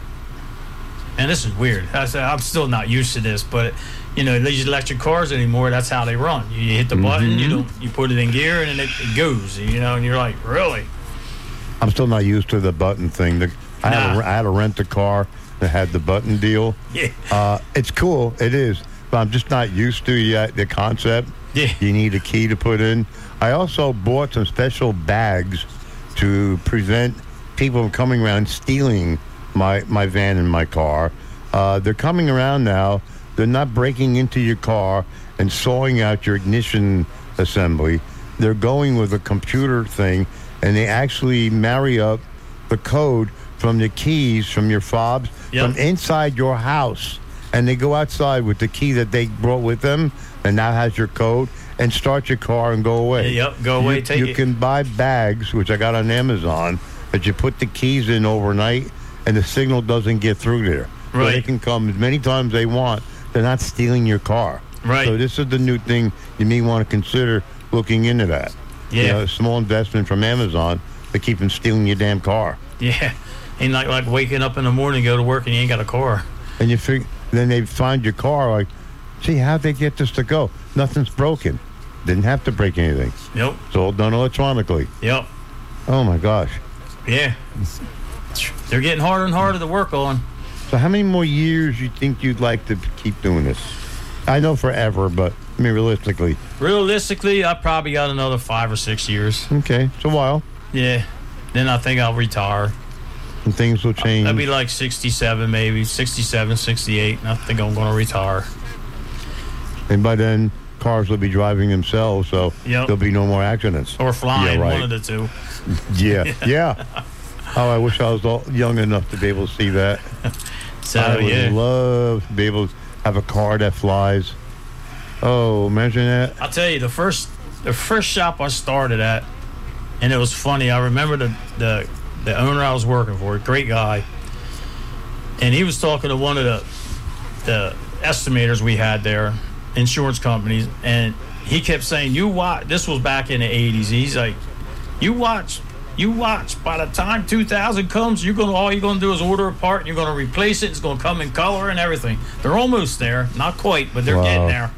Speaker 1: and this is weird. I said, I'm still not used to this, but you know, these electric cars anymore, that's how they run. You hit the button, you don't, you put it in gear, and then it, it goes. You know, and you're like, really?
Speaker 2: I'm still not used to the button thing. The, I, had
Speaker 1: Nah.
Speaker 2: to, I had to rent a car that had the button deal.
Speaker 1: Yeah.
Speaker 2: Uh, it's cool. It is. But I'm just not used to yet the concept.
Speaker 1: Yeah.
Speaker 2: You need a key to put in. I also bought some special bags to prevent people from coming around stealing my, my van and my car. Uh, they're coming around now. They're not breaking into your car and sawing out your ignition assembly. They're going with a computer thing, and they actually marry up the code from the keys from your fobs
Speaker 1: Yep.
Speaker 2: from inside your house. And they go outside with the key that they brought with them and now has your code and start your car and go away.
Speaker 1: Yep, go away,
Speaker 2: You,
Speaker 1: take
Speaker 2: you
Speaker 1: it.
Speaker 2: can buy bags, which I got on Amazon, that you put the keys in overnight and the signal doesn't get through there. So they
Speaker 1: Right.
Speaker 2: can come as many times they want. They're not stealing your car.
Speaker 1: Right.
Speaker 2: So this is the new thing you may want to consider looking into that.
Speaker 1: Yeah.
Speaker 2: You know, a small investment from Amazon to keep them stealing your damn car.
Speaker 1: Yeah. Ain't like like waking up in the morning, go to work, and you ain't got a car.
Speaker 2: And you figure, then they find your car like, gee, how'd they get this to go? Nothing's broken. Didn't have to break anything.
Speaker 1: Yep.
Speaker 2: It's all done electronically.
Speaker 1: Yep.
Speaker 2: Oh my gosh.
Speaker 1: Yeah. They're getting harder and harder to work on.
Speaker 2: So how many more years you think you'd like to keep doing this? I know forever, but I mean realistically.
Speaker 1: Realistically, I probably got another five or six years.
Speaker 2: Okay, it's a while.
Speaker 1: Yeah. Then I think I'll retire.
Speaker 2: And things will change.
Speaker 1: That'd be like sixty-seven, maybe sixty-seven, sixty-eight. And I think I'm going to retire.
Speaker 2: And by then, cars will be driving themselves, so
Speaker 1: Yep.
Speaker 2: there'll be no more accidents.
Speaker 1: Or flying,
Speaker 2: Yeah, right.
Speaker 1: one of the two.
Speaker 2: Yeah, yeah. Oh, I wish I was all young enough to be able to see that.
Speaker 1: So,
Speaker 2: I would
Speaker 1: yeah.
Speaker 2: love to be able to have a car that flies. Oh, imagine that.
Speaker 1: I'll tell you, the first the first shop I started at, and it was funny, I remember the, the, the owner I was working for, a great guy, and he was talking to one of the, the estimators we had there, insurance companies, and he kept saying, you watch, this was back in the eighties, he's like, you watch, you watch, by the time two thousand comes, you're gonna all you're gonna do is order a part, and you're gonna replace it, it's gonna come in color and everything. They're almost there, not quite, but they're
Speaker 2: Wow.
Speaker 1: getting there.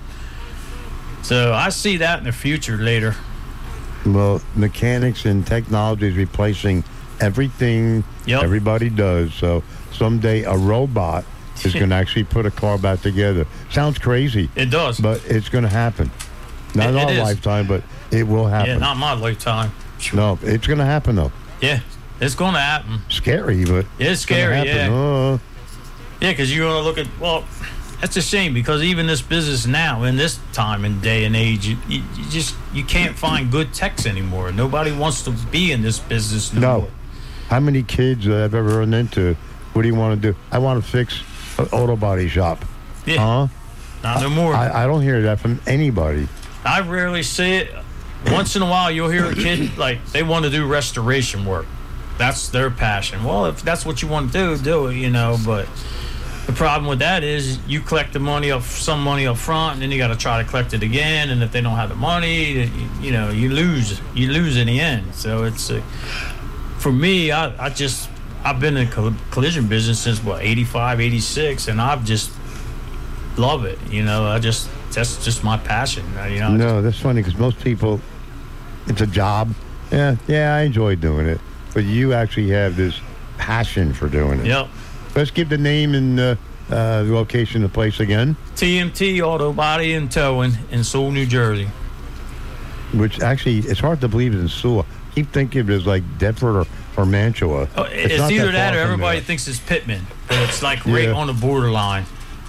Speaker 1: So I see that in the future later.
Speaker 2: Well, mechanics and technology is replacing everything
Speaker 1: Yep.
Speaker 2: everybody does. So someday a robot is going to actually put a car back together. Sounds crazy,
Speaker 1: It does.
Speaker 2: but it's going to happen. Not
Speaker 1: It-
Speaker 2: in
Speaker 1: it
Speaker 2: our
Speaker 1: is.
Speaker 2: lifetime, but it will
Speaker 1: yeah,
Speaker 2: happen.
Speaker 1: not my lifetime.
Speaker 2: No, it's going to happen, though.
Speaker 1: Yeah, it's going to happen.
Speaker 2: Scary, but
Speaker 1: It's
Speaker 2: gonna
Speaker 1: scary,
Speaker 2: happen.
Speaker 1: yeah.
Speaker 2: Oh,
Speaker 1: Yeah, because you're going to look at, well, that's a shame because even this business now, in this time and day and age, you, you, you just, you can't find good techs anymore. Nobody wants to be in this business no,
Speaker 2: no.
Speaker 1: more.
Speaker 2: How many kids that I've ever run into, what do you want to do? I want to fix an auto body shop.
Speaker 1: Yeah,
Speaker 2: Huh?
Speaker 1: not no more. I,
Speaker 2: I, I don't hear that from anybody.
Speaker 1: I rarely see it. Once in a while, you'll hear a kid, like, they want to do restoration work. That's their passion. Well, if that's what you want to do, do it, you know, but the problem with that is you collect the money up, some money up front, and then you got to try to collect it again. And if they don't have the money, you, you know, you lose. You lose in the end. So it's uh, for me. I, I just I've been in coll- collision business since what eighty-five, eighty-six, and I've just love it. You know, I just that's just my passion. You know.
Speaker 2: No, that's funny because most people, it's a job. Yeah, yeah, I enjoy doing it. But you actually have this passion for doing it.
Speaker 1: Yep.
Speaker 2: Let's give the name and uh, uh, the location of the place again,
Speaker 1: T M T Auto Body and Towing in Sewell, New Jersey.
Speaker 2: which actually, it's hard to believe it's in Sewell. Keep thinking of it as like Deptford or or Mantua.
Speaker 1: Oh, it's
Speaker 2: not
Speaker 1: either
Speaker 2: far
Speaker 1: that or
Speaker 2: from
Speaker 1: everybody
Speaker 2: there.
Speaker 1: thinks it's Pittman, but it's like right
Speaker 2: Yeah.
Speaker 1: on the borderline.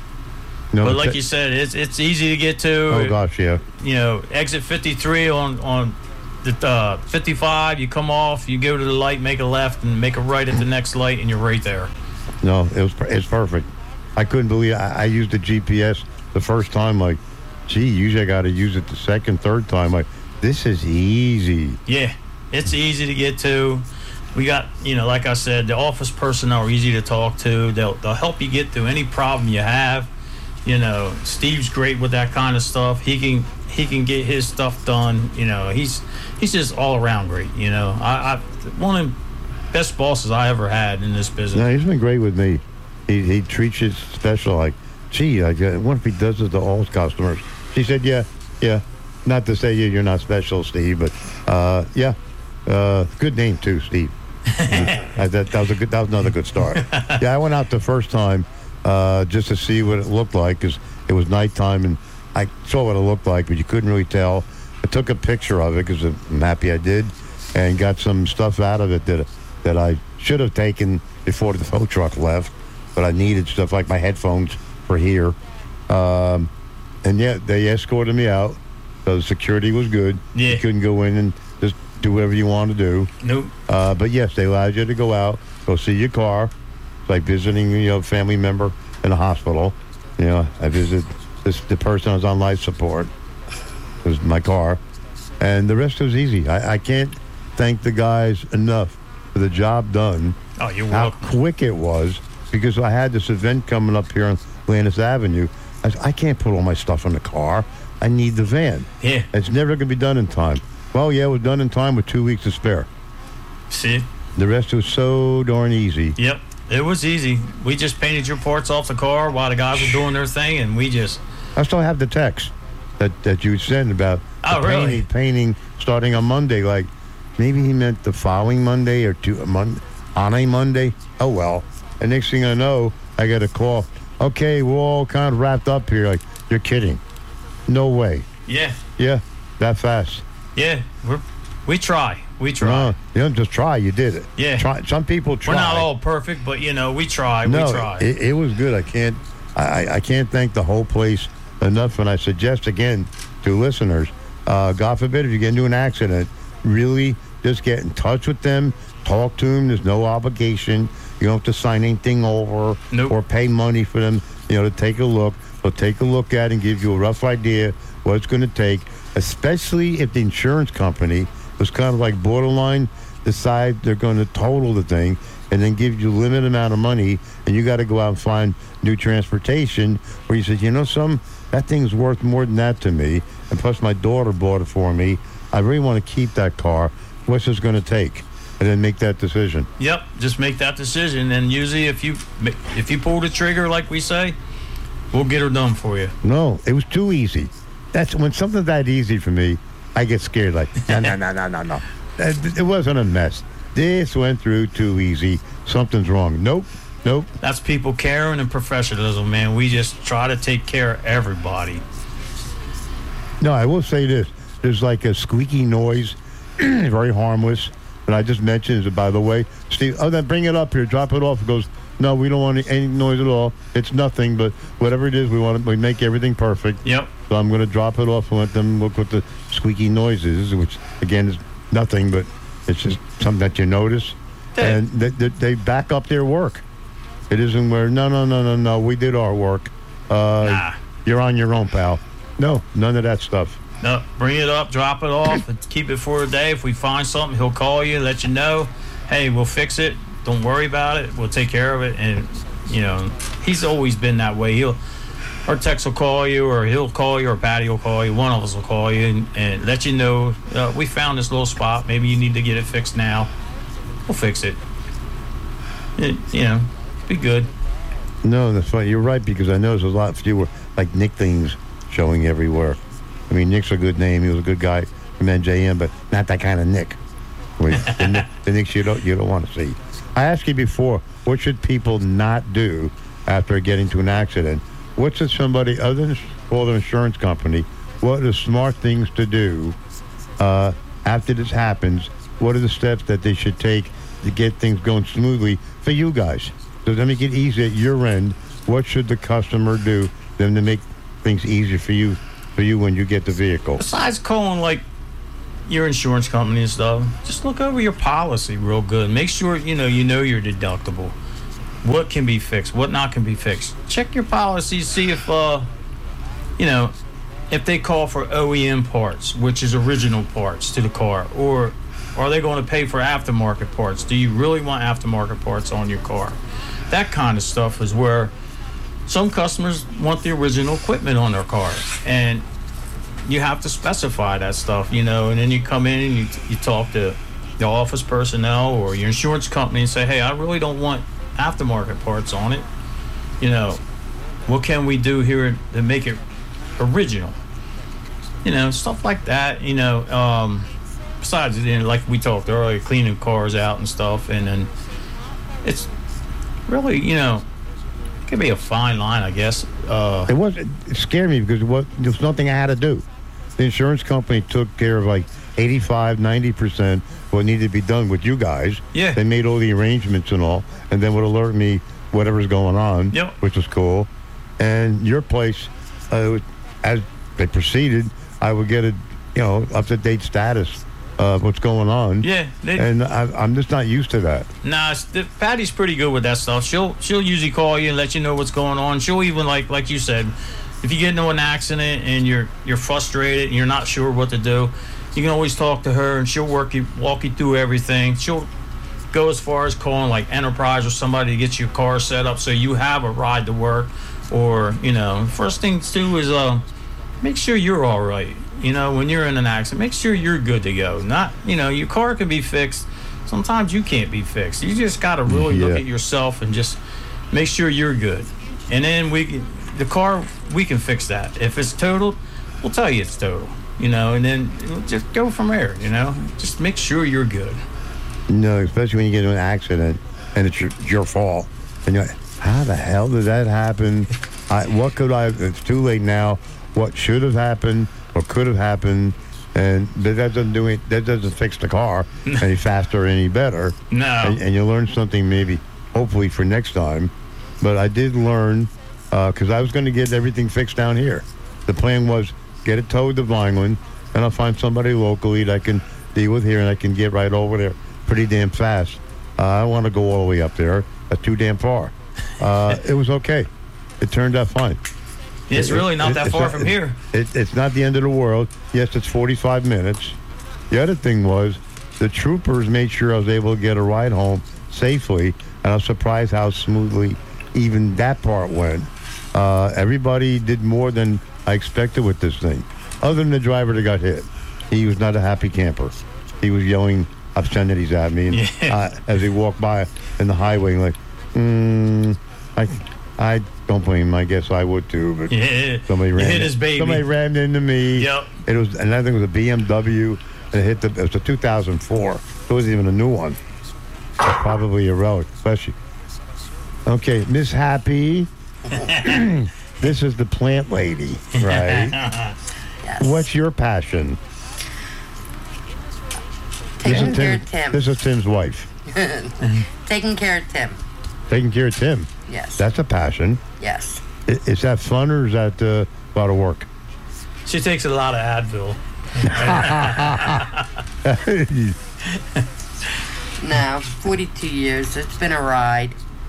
Speaker 2: No,
Speaker 1: But like
Speaker 2: Pitt-
Speaker 1: you said, it's it's easy to get to.
Speaker 2: oh gosh, yeah.
Speaker 1: You know, exit fifty-three on on the uh, fifty-five. You come off, you go to the light, make a left, and make a right at the next light, and you're right there.
Speaker 2: No, it was per- it's perfect. I couldn't believe I, I used the G P S the first time. Like, gee, usually I got to use it the second, third time. Like, this is easy.
Speaker 1: Yeah, it's easy to get to. We got, you know, like I said, the office personnel are easy to talk to. They'll they'll help you get through any problem you have. You know, Steve's great with that kind of stuff. He can he can get his stuff done. You know, he's he's just all around great. You know, I, I one of the best bosses I ever had in this business.
Speaker 2: No, he's been great with me. He he treats you special. Like, gee, like, uh, what if he does it to all his customers? She said, yeah, yeah. Not to say you you're not special, Steve, but uh, yeah, uh, good name too, Steve. uh, that, that was a good. That was another good start. Yeah, I went out the first time uh, just to see what it looked like because it was nighttime and I saw what it looked like, but you couldn't really tell. I took a picture of it because I'm happy I did, and got some stuff out of it that that I should have taken before the tow truck left, but I needed stuff like my headphones for here. Um, and yeah, they escorted me out. So the security was good.
Speaker 1: Yeah.
Speaker 2: You couldn't go in and just do whatever you want to do.
Speaker 1: Nope.
Speaker 2: Uh, but yes, they allowed you to go out, go see your car. It's like visiting, you know, a family member in a hospital. You know, I visited this the person I was on life support. It was my car, and the rest was easy. I, I can't thank the guys enough for the job done.
Speaker 1: Oh, you're
Speaker 2: How
Speaker 1: welcome.
Speaker 2: quick it was, because I had this event coming up here on Landis Avenue. I, said, I can't put all my stuff in the car. I need the van.
Speaker 1: Yeah.
Speaker 2: It's never going to be done in time. Well, yeah, it was done in time with two weeks to spare.
Speaker 1: See?
Speaker 2: The rest was so darn easy.
Speaker 1: Yep. It was easy. We just painted your parts off the car while the guys were doing their thing, and we just.
Speaker 2: I still have the text that, that you sent about
Speaker 1: Oh,
Speaker 2: the
Speaker 1: really?
Speaker 2: painting, painting starting on Monday. Like, maybe he meant the following Monday or two, a mon- on a Monday. Oh, well. And next thing I know, I get a call. Okay, we're all kind of wrapped up here. Like, you're kidding. No way.
Speaker 1: Yeah.
Speaker 2: Yeah, that fast.
Speaker 1: Yeah. We're, we try. We try.
Speaker 2: No, you don't just try. You did it.
Speaker 1: Yeah.
Speaker 2: Try. Some people try.
Speaker 1: We're not all perfect, but, you know, we try.
Speaker 2: No,
Speaker 1: we try.
Speaker 2: It, it was good. I can't. I, I can't thank the whole place enough. And I suggest again to listeners, uh, God forbid if you get into an accident, really just get in touch with them, talk to them. There's no obligation. You don't have to sign anything over
Speaker 1: Nope.
Speaker 2: or pay money for them. You know, to take a look. They'll take a look at it and give you a rough idea what it's going to take. Especially if the insurance company was kind of like borderline, decide they're going to total the thing and then give you a limited amount of money, and you got to go out and find new transportation, where you said, you know, some that thing's worth more than that to me, and plus my daughter bought it for me. I really want to keep that car. What's this going to take? And then make that decision.
Speaker 1: Yep. Just make that decision, and usually if you if you pull the trigger, like we say, we'll get her done for you.
Speaker 2: No, it was too easy. That's when something's that easy for me, I get scared. Like, no, no, no, no, no, no. It wasn't a mess. This went through too easy. Something's wrong. Nope, nope.
Speaker 1: That's people caring and professionalism, man. We just try to take care of everybody.
Speaker 2: No, I will say this. There's like a squeaky noise, very harmless. And I just mentioned it, by the way. Steve, oh, then bring it up here. Drop it off. It goes, no, we don't want any noise at all. It's nothing, but whatever it is, we want to we make everything perfect.
Speaker 1: Yep.
Speaker 2: So I'm going to drop it off and let them look what the squeaky noise is, which, again, is nothing, but it's just something that you notice.
Speaker 1: Yeah.
Speaker 2: And they, they, they back up their work. It isn't where, no, no, no, no, no, we did our work. Uh,
Speaker 1: Nah.
Speaker 2: You're on your own, pal. No, none of that stuff.
Speaker 1: No, bring it up, drop it off, and keep it for a day. If we find something, he'll call you, let you know. Hey, we'll fix it. Don't worry about it. We'll take care of it. And, you know, he's always been that way. He'll, our techs will call you, or he'll call you, or Patty will call you. One of us will call you and, and let you know, uh, we found this little spot. Maybe you need to get it fixed now. We'll fix it. it you know, be good.
Speaker 2: No, that's fine. You're right, because I noticed a lot fewer, like, Nick things showing everywhere. I mean, Nick's a good name. He was a good guy from N J M, but not that kind of Nick. the, Nick the Nicks you don't, you don't want to see. I asked you before, what should people not do after getting to an accident? What's it somebody, other than call their insurance company, what are the smart things to do uh, after this happens? What are the steps that they should take to get things going smoothly for you guys. So to make it easy at your end, what should the customer do then to make things easier for you for you when you get the vehicle?
Speaker 1: Besides calling like your insurance company and stuff, just look over your policy real good. Make sure you know you know your deductible. What can be fixed, what not can be fixed. Check your policy, see if uh you know if they call for O E M parts, which is original parts to the car, or are they going to pay for aftermarket parts? Do you really want aftermarket parts on your car? That kind of stuff is where some customers want the original equipment on their car, and you have to specify that stuff, you know, and then you come in and you, you talk to the office personnel or your insurance company and say, hey, I really don't want aftermarket parts on it. You know, what can we do here to make it original? You know, stuff like that, you know. Um, besides, you know, like we talked earlier, cleaning cars out and stuff, and then it's really, you know, it could be a fine line, I guess. Uh,
Speaker 2: It was it scared me because what there was nothing I had to do. The insurance company took care of like eighty-five, ninety percent what needed to be done with you guys.
Speaker 1: Yeah.
Speaker 2: They made all the arrangements and all, and then would alert me whatever's going on,
Speaker 1: Yep.
Speaker 2: which was cool. And your place, uh, as they proceeded, I would get a, you know, up-to-date status of what's going on.
Speaker 1: yeah, they,
Speaker 2: And I, I'm just not used to that.
Speaker 1: Nah, it's- the, Patty's pretty good with that stuff. She'll she'll usually call you and let you know what's going on. She'll even like like you said, if you get into an accident and you're you're frustrated and you're not sure what to do, you can always talk to her and she'll work you walk you through everything. She'll go as far as calling like Enterprise or somebody to get your car set up so you have a ride to work. Or you know, first thing too is uh, make sure you're all right. You know, when you're in an accident, make sure you're good to go. Not, you know, your car can be fixed. Sometimes you can't be fixed. You just got to really
Speaker 2: Yeah.
Speaker 1: look at yourself and just make sure you're good. And then we can, the car, we can fix that. If it's totaled, we'll tell you it's totaled. You know, and then just go from there, you know. Just make sure you're good.
Speaker 2: No, especially when you get in an accident and it's your, your fault. And you're like, how the hell did that happen? I, what could I, it's too late now. What should have happened or could have happened? And that doesn't do it, that doesn't fix the car any faster or any better.
Speaker 1: No.
Speaker 2: And, and you learn something maybe, hopefully for next time. But I did learn, because I was going to get everything fixed down here. The plan was get it towed to Vineland, and I'll find somebody locally that I can deal with here, and I can get right over there pretty damn fast. Uh, I don't want to go all the way up there. That's too damn far. Uh, it was okay. It turned out fine.
Speaker 1: It's
Speaker 2: It-
Speaker 1: really
Speaker 2: it-
Speaker 1: not that
Speaker 2: it's
Speaker 1: far from here.
Speaker 2: It, it's not the end of the world. Yes, it's forty-five minutes. The other thing was the troopers made sure I was able to get a ride home safely, and I was surprised how smoothly even that part went. Uh, everybody did more than I expected with this thing, other than the driver that got hit. He was not a happy camper. He was yelling obscenities at me and,
Speaker 1: Yeah.
Speaker 2: uh, as he walked by in the highway, like, mm, I, I don't blame him. I guess I would too, but
Speaker 1: Yeah.
Speaker 2: somebody
Speaker 1: You
Speaker 2: ran
Speaker 1: hit his baby.
Speaker 2: Somebody ran into me.
Speaker 1: Yep.
Speaker 2: It was, and I think it was a B M W. And it hit the. It was a two thousand four. It wasn't even a new one. Probably a relic, especially. Okay, Miss Happy. This is the plant lady, right?
Speaker 3: Yes.
Speaker 2: What's your passion?
Speaker 3: Taking
Speaker 2: is
Speaker 3: care
Speaker 2: Tim,
Speaker 3: of Tim.
Speaker 2: This is Tim's wife.
Speaker 3: Taking care of Tim.
Speaker 2: Taking care of Tim.
Speaker 3: Yes.
Speaker 2: That's a passion.
Speaker 3: yes.
Speaker 2: I- Is that fun or is that uh, a lot of work?
Speaker 1: She takes a lot of Advil.
Speaker 3: No, forty-two years. It's been a ride.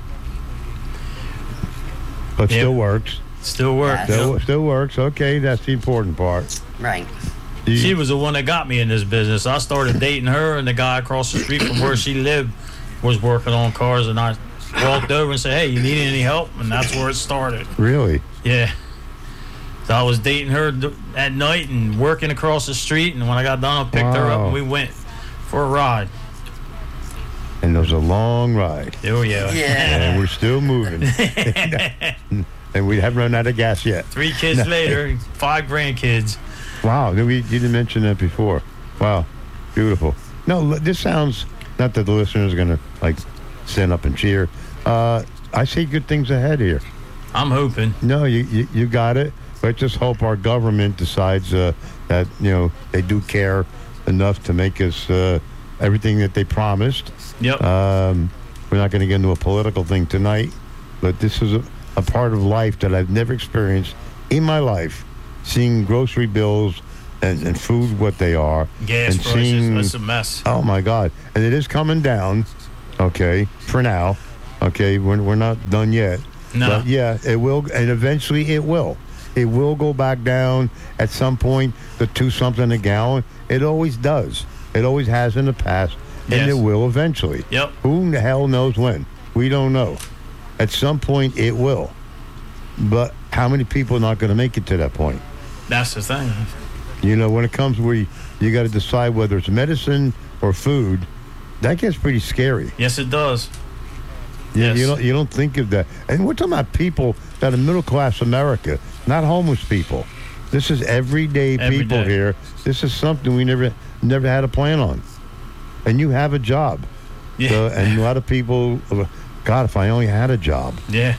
Speaker 2: But
Speaker 1: Yep.
Speaker 2: still works.
Speaker 1: Still works.
Speaker 3: Yes.
Speaker 2: Still, still works. Okay, that's the important part.
Speaker 3: Right.
Speaker 2: You-
Speaker 1: She was the one that got me in this business. I started dating her, and the guy across the street from where she lived was working on cars, and I walked over and said, hey, you need any help? And that's where it started.
Speaker 2: Really?
Speaker 1: Yeah. So I was dating her th- at night and working across the street, and when I got done, I picked her up
Speaker 2: Wow.
Speaker 1: and we went for a ride.
Speaker 2: And it was a long ride.
Speaker 1: Oh, yeah.
Speaker 3: Yeah.
Speaker 2: And we're still moving. And we haven't run out of gas yet.
Speaker 1: Three kids later, five grandkids.
Speaker 2: Wow, we, you didn't mention that before. Wow, beautiful. No, l- this sounds, not that the listeners are going to, like, stand up and cheer. Uh, I see good things ahead here.
Speaker 1: I'm hoping.
Speaker 2: No, you, you, you got it. But just hope our government decides uh, that, you know, they do care enough to make us uh, everything that they promised.
Speaker 1: Yep.
Speaker 2: Um, we're not going to get into a political thing tonight, but this is a, a part of life that I've never experienced in my life. Seeing grocery bills and, and food what they are.
Speaker 1: Gas
Speaker 2: and
Speaker 1: prices,
Speaker 2: seeing,
Speaker 1: that's a mess.
Speaker 2: Oh, my God. And it is coming down, okay, for now. Okay, we're, we're not done yet.
Speaker 1: No.
Speaker 2: But, yeah, it will, and eventually it will. It will go back down at some point, the two-something a gallon. It always does. It always has in the past, and
Speaker 1: Yes.
Speaker 2: it will eventually.
Speaker 1: Yep.
Speaker 2: Who the hell knows when? We don't know. At some point, it will. But how many people are not going to make it to that point?
Speaker 1: That's the thing.
Speaker 2: You know, when it comes where you, you got to decide whether it's medicine or food, that gets pretty scary.
Speaker 1: Yes, it does.
Speaker 2: You,
Speaker 1: Yes.
Speaker 2: you don't you don't think of that. And we're talking about people that are middle class America, not homeless people. This is everyday
Speaker 1: Every
Speaker 2: people
Speaker 1: day.
Speaker 2: here. This is something we never never had a plan on. And you have a job.
Speaker 1: Yeah.
Speaker 2: So, and a lot of people, God, if I only had a job.
Speaker 1: Yeah.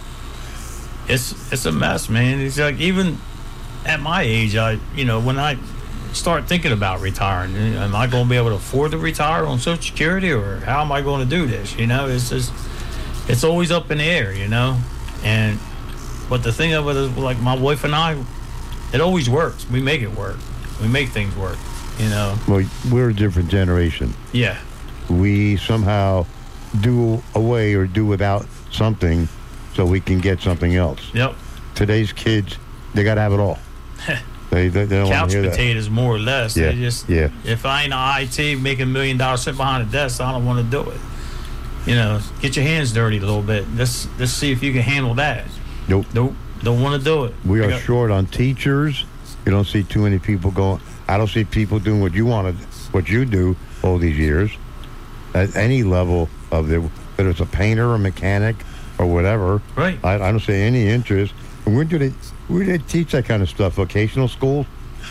Speaker 1: It's it's a mess, man. It's like even at my age, I you know when I start thinking about retiring, am I going to be able to afford to retire on Social Security, or how am I going to do this? You know, it's just it's always up in the air, you know. And but the thing of it is, like my wife and I, it always works. We make it work. We make things work. You know.
Speaker 2: Well, we're a different generation.
Speaker 1: Yeah.
Speaker 2: We somehow do away or do without something so we can get something else.
Speaker 1: Yep.
Speaker 2: Today's kids, they got to have it all. they, they, they don't want
Speaker 1: Couch
Speaker 2: to hear
Speaker 1: potatoes, more or less.
Speaker 2: Yeah,
Speaker 1: They just,
Speaker 2: yeah.
Speaker 1: If I ain't I T making a million dollars sitting behind a desk, I don't want to do it. You know, get your hands dirty a little bit. Let's let's see if you can handle that.
Speaker 2: that. Nope.
Speaker 1: Nope, don't want to do it.
Speaker 2: We
Speaker 1: I
Speaker 2: are
Speaker 1: got-
Speaker 2: short on teachers. You don't see too many people going. I don't see people doing what you wanted, what you do all these years, at any level of the, whether it's a painter or mechanic or whatever.
Speaker 1: Right.
Speaker 2: I, I don't see any interest. And where do they, where do they teach that kind of stuff? Vocational school?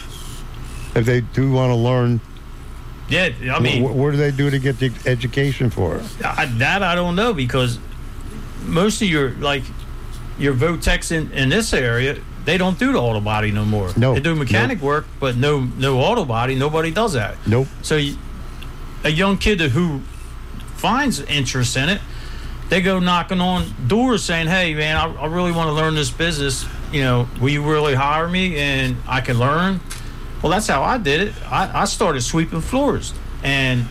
Speaker 2: If they do want to learn,
Speaker 1: Yeah, I mean,
Speaker 2: wh- where do they do to get the education for it?
Speaker 1: I, that I don't know, because most of your like your Votex in, in this area, they don't do the auto body no more.
Speaker 2: No,
Speaker 1: They do mechanic
Speaker 2: nope.
Speaker 1: work, but no no auto body. Nobody does that.
Speaker 2: Nope.
Speaker 1: So you, a young kid that who finds interest in it, they go knocking on doors saying, "Hey, man, I, I really want to learn this business. You know, will you really hire me and I can learn?" Well, that's how I did it. I, I started sweeping floors, and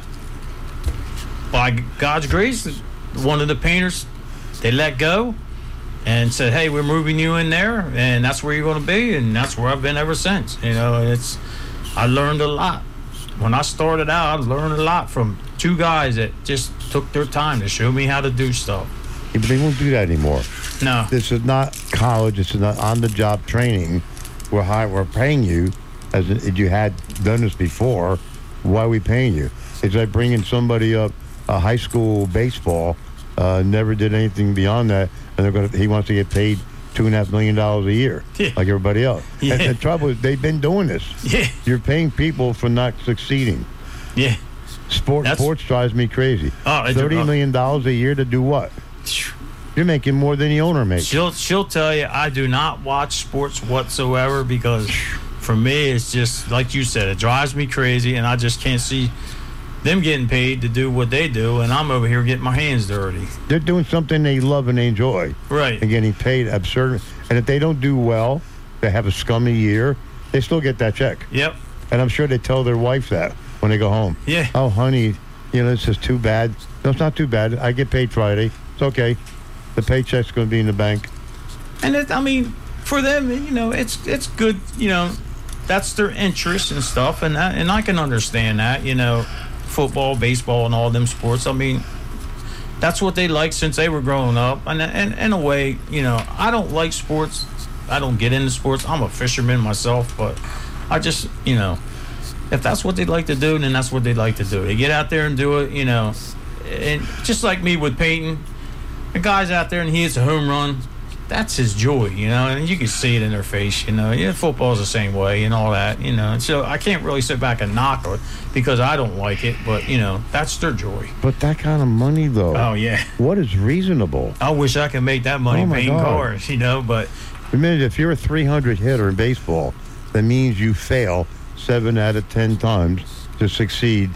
Speaker 1: by God's grace, one of the painters, they let go and said, "Hey, we're moving you in there, and that's where you're going to be," and that's where I've been ever since. You know, it's I learned a lot. When I started out, I learned a lot from two guys that just took their time to show me how to do stuff.
Speaker 2: Yeah, but they won't do that anymore.
Speaker 1: No,
Speaker 2: This is not college. This is not on-the-job training. We're high, we're paying you as if you had done this before. Why are we paying you? It's like bringing somebody up a high school baseball, uh, never did anything beyond that, and they're gonna. He wants to get paid two and a half million dollars a year,
Speaker 1: Yeah.
Speaker 2: like everybody else.
Speaker 1: Yeah.
Speaker 2: And the trouble is, they've been doing this.
Speaker 1: yeah,
Speaker 2: You're paying people for not succeeding.
Speaker 1: yeah.
Speaker 2: Sport,
Speaker 1: That's-
Speaker 2: sports drives me crazy.
Speaker 1: Oh, it-
Speaker 2: Thirty million dollars a year to do what? You're making more than the owner makes.
Speaker 1: She'll she'll tell you I do not watch sports whatsoever, because for me it's just like you said, it drives me crazy, and I just can't see them getting paid to do what they do, and I'm over here getting my hands dirty.
Speaker 2: They're doing something they love and they enjoy
Speaker 1: Right.
Speaker 2: and getting paid absurd. And if they don't do well, they have a scummy year, they still get that check.
Speaker 1: Yep.
Speaker 2: And I'm sure they tell their wife that when they go home.
Speaker 1: Yeah.
Speaker 2: Oh, honey, you know, this is too bad. No, it's not too bad. I get paid Friday. It's okay. The paycheck's going to be in the bank.
Speaker 1: And it, I mean, for them, you know, it's it's good. You know, that's their interest and stuff, and that, and I can understand that. You know, football, baseball, and all them sports. I mean, that's what they like since they were growing up. And and in a way, you know, I don't like sports. I don't get into sports. I'm a fisherman myself, but I just, you know, if that's what they like to do, then that's what they like to do. They get out there and do it. You know, and just like me with painting. The guy's out there and he hits a home run. That's his joy, you know, and you can see it in their face, you know. Yeah, football's the same way and all that, you know. So I can't really sit back and knock it because I don't like it, but, you know, that's their joy.
Speaker 2: But that kind of money, though,
Speaker 1: Oh, yeah.
Speaker 2: what is reasonable?
Speaker 1: I wish I could make that money
Speaker 2: Oh, my
Speaker 1: painting
Speaker 2: God.
Speaker 1: cars, you know, but
Speaker 2: Remember, if you're a three hundred hitter in baseball, that means you fail seven out of ten times to succeed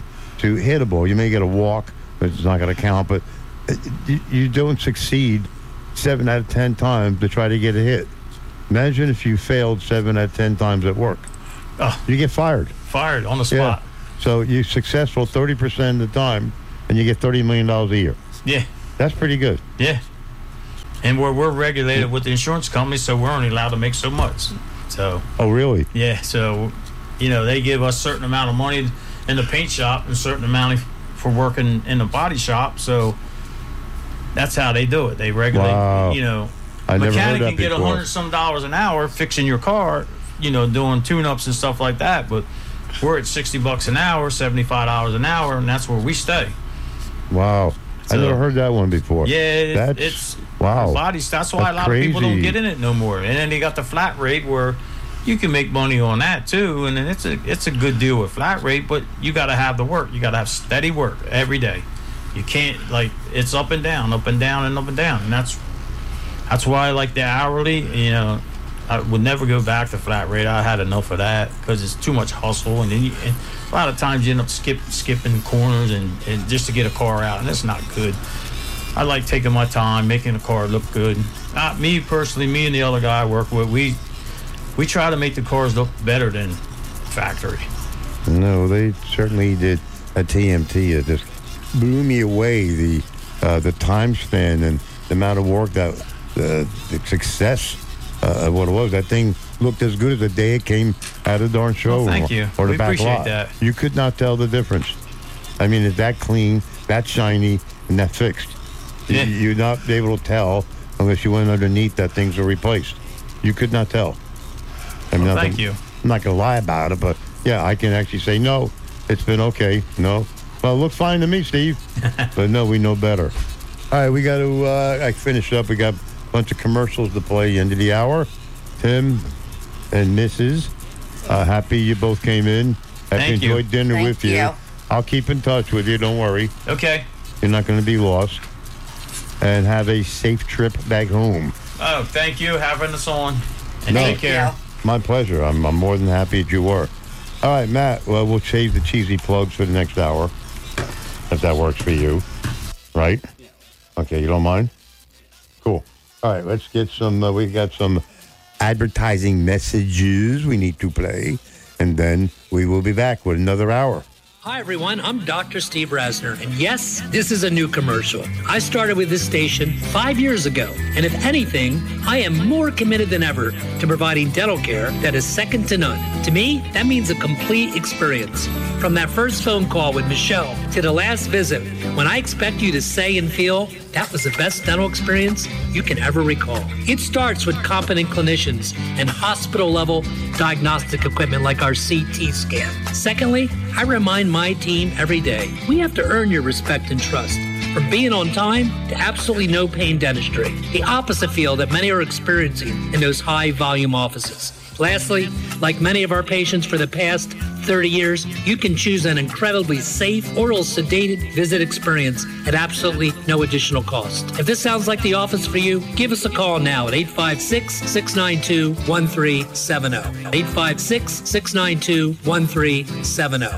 Speaker 2: to hit a ball. You may get a walk, but it's not going to count. But you, you don't succeed seven out of ten times to try to get a hit. Imagine if you failed seven out of ten times at work.
Speaker 1: Oh,
Speaker 2: you get fired.
Speaker 1: Fired on the spot.
Speaker 2: Yeah. So you're successful thirty percent of the time, and you get thirty million dollars a year.
Speaker 1: Yeah.
Speaker 2: That's pretty good.
Speaker 1: Yeah. And we're, we're regulated with the insurance company, so we're only allowed to make so much. So.
Speaker 2: Oh, really?
Speaker 1: Yeah. So, you know, they give us a certain amount of money in the paint shop and a certain amount for working in the body shop. So that's how they do it. They regulate,
Speaker 2: wow.
Speaker 1: you know.
Speaker 2: I never
Speaker 1: mechanic
Speaker 2: heard that
Speaker 1: can get a
Speaker 2: before.
Speaker 1: hundred some dollars an hour fixing your car, you know, doing tune-ups and stuff like that. But we're at sixty bucks an hour, seventy-five dollars an hour, and that's where we stay.
Speaker 2: Wow.
Speaker 1: So,
Speaker 2: I never heard that one before.
Speaker 1: Yeah, it,
Speaker 2: that's,
Speaker 1: it's
Speaker 2: wow.
Speaker 1: bodies. That's why
Speaker 2: that's
Speaker 1: a lot
Speaker 2: crazy.
Speaker 1: of people don't get in it no more. And then they got the flat rate where you can make money on that too, and then it's a it's a good deal with flat rate. But you got to have the work. You got to have steady work every day. You can't like it's up and down, up and down, and up and down, and that's that's why I like the hourly. You know, I would never go back to flat rate. I had enough of that because it's too much hustle, and then you, and a lot of times you end up skip skipping corners and, and just to get a car out, and that's not good. I like taking my time, making the car look good. Not me personally, me and the other guy I work with, we we try to make the cars look better than factory.
Speaker 2: No, they certainly did at T M T. It just blew me away, the uh, the time span and the amount of work that uh, the success uh, of what it was. That thing looked as good as the day it came out of the darn showroom.
Speaker 1: Well, thank you.
Speaker 2: Or the
Speaker 1: we
Speaker 2: back
Speaker 1: appreciate
Speaker 2: lot.
Speaker 1: that.
Speaker 2: You could not tell the difference. I mean, it's that clean, that shiny, and that fixed.
Speaker 1: Yeah.
Speaker 2: You, you're not able to tell unless you went underneath that things are replaced. You could not tell. I mean,
Speaker 1: well,
Speaker 2: not
Speaker 1: thank
Speaker 2: to,
Speaker 1: you.
Speaker 2: I'm not going to lie about it, but yeah, I can actually say, no, it's been okay. No. Well, it looks fine to me, Steve. But no, we know better. All right, we got to uh, I finish up. We got a bunch of commercials to play end of the hour. Tim and Missus Uh, happy you both came in. Happy
Speaker 1: Thank you.
Speaker 2: enjoyed dinner
Speaker 3: Thank
Speaker 2: with you.
Speaker 3: you.
Speaker 2: I'll keep in touch with you. Don't worry.
Speaker 1: Okay.
Speaker 2: You're not going to be lost. And have a safe trip back home.
Speaker 1: Oh, thank you having us on. And
Speaker 2: No.
Speaker 1: take care.
Speaker 3: Yeah.
Speaker 2: My pleasure. I'm, I'm more than happy that you were. All right, Matt. Well, we'll save the cheesy plugs for the next hour, if that works for you. Right? Yeah. Okay, you don't mind? Cool. All right, let's get some. Uh, we got some advertising messages we need to play, and then we will be back with another hour.
Speaker 4: Hi, everyone. I'm Doctor Steve Rasner, and yes, this is a new commercial. I started with this station five years ago, and if anything, I am more committed than ever to providing dental care that is second to none. To me, that means a complete experience. From that first phone call with Michelle to the last visit, when I expect you to say and feel that was the best dental experience you can ever recall. It starts with competent clinicians and hospital-level diagnostic equipment like our C T scan. Secondly, I remind my team every day, we have to earn your respect and trust. From being on time to absolutely no pain dentistry, the opposite feel that many are experiencing in those high volume offices. Lastly, like many of our patients for the past thirty years, you can choose an incredibly safe, oral sedated visit experience at absolutely no additional cost. If this sounds like the office for you, give us a call now at eight five six, six nine two, one three seven zero. eight five six, six nine two, one three seven zero.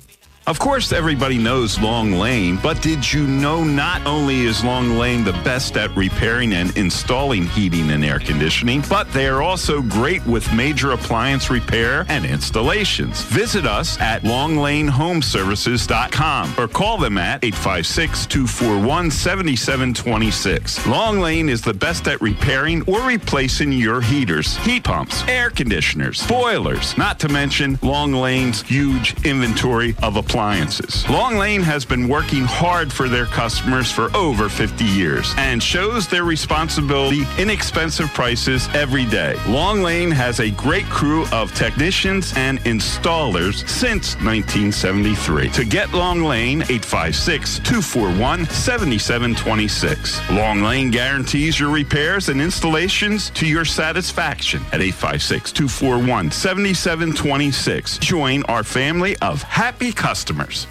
Speaker 5: Of course, everybody knows Long Lane, but did you know not only is Long Lane the best at repairing and installing heating and air conditioning, but they are also great with major appliance repair and installations. Visit us at long lane home services dot com or call them at eight five six, two four one, seven seven two six. Long Lane is the best at repairing or replacing your heaters, heat pumps, air conditioners, boilers, not to mention Long Lane's huge inventory of appliances. Appliances. Long Lane has been working hard for their customers for over fifty years and shows their responsibility inexpensive prices every day. Long Lane has a great crew of technicians and installers since nineteen seventy-three. To get Long Lane, eight five six, two four one, seven seven two six. Long Lane guarantees your repairs and installations to your satisfaction at eight five six, two four one, seven seven two six. Join our family of happy customers. Customers.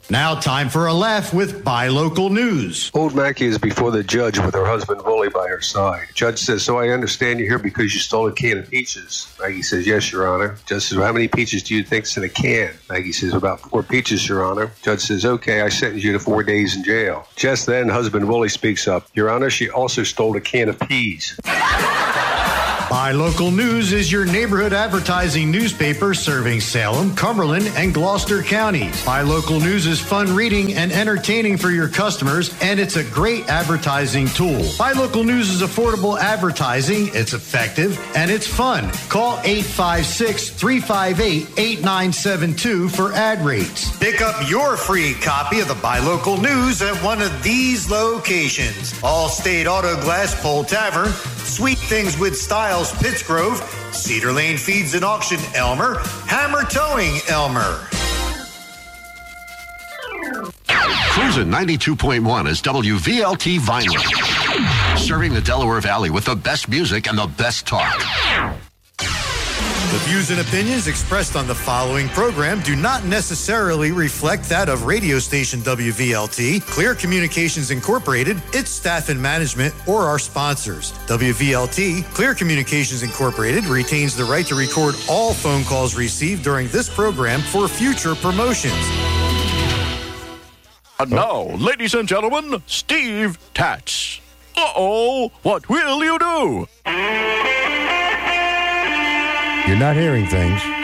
Speaker 6: Now time for a laugh with Buy Local News.
Speaker 7: Old Mackie is before the judge with her husband Wooly by her side. Judge says, so I understand you're here because you stole a can of peaches. Maggie says, yes, Your Honor. Judge says, well, how many peaches do you think's in a can? Maggie says, about four peaches, Your Honor. Judge says, okay, I sentence you to four days in jail. Just then, husband Wooly speaks up. Your Honor, she also stole a can of peas.
Speaker 6: Buy Local News is your neighborhood advertising newspaper serving Salem, Cumberland, and Gloucester counties. Buy Local News is fun reading and entertaining for your customers, and it's a great advertising tool. Buy Local News is affordable advertising, it's effective, and it's fun. Call eight five six, three five eight, eight nine seven two for ad rates. Pick up your free copy of the Buy Local News at one of these locations. Allstate Auto Glass Pole Tavern, Sweet Things with Styles Pittsgrove, Cedar Lane Feeds and Auction Elmer, Hammer Towing Elmer.
Speaker 8: Cruisin' ninety-two point one is W V L T Vineland, serving the Delaware Valley with the best music and the best talk.
Speaker 6: The views and opinions expressed on the following program do not necessarily reflect that of radio station W V L T, Clear Communications Incorporated, its staff and management, or our sponsors. W V L T, Clear Communications Incorporated, retains the right to record all phone calls received during this program for future promotions.
Speaker 9: And now, ladies and gentlemen, Steve Tatz. Uh-oh, what will you do?
Speaker 2: You're not hearing things.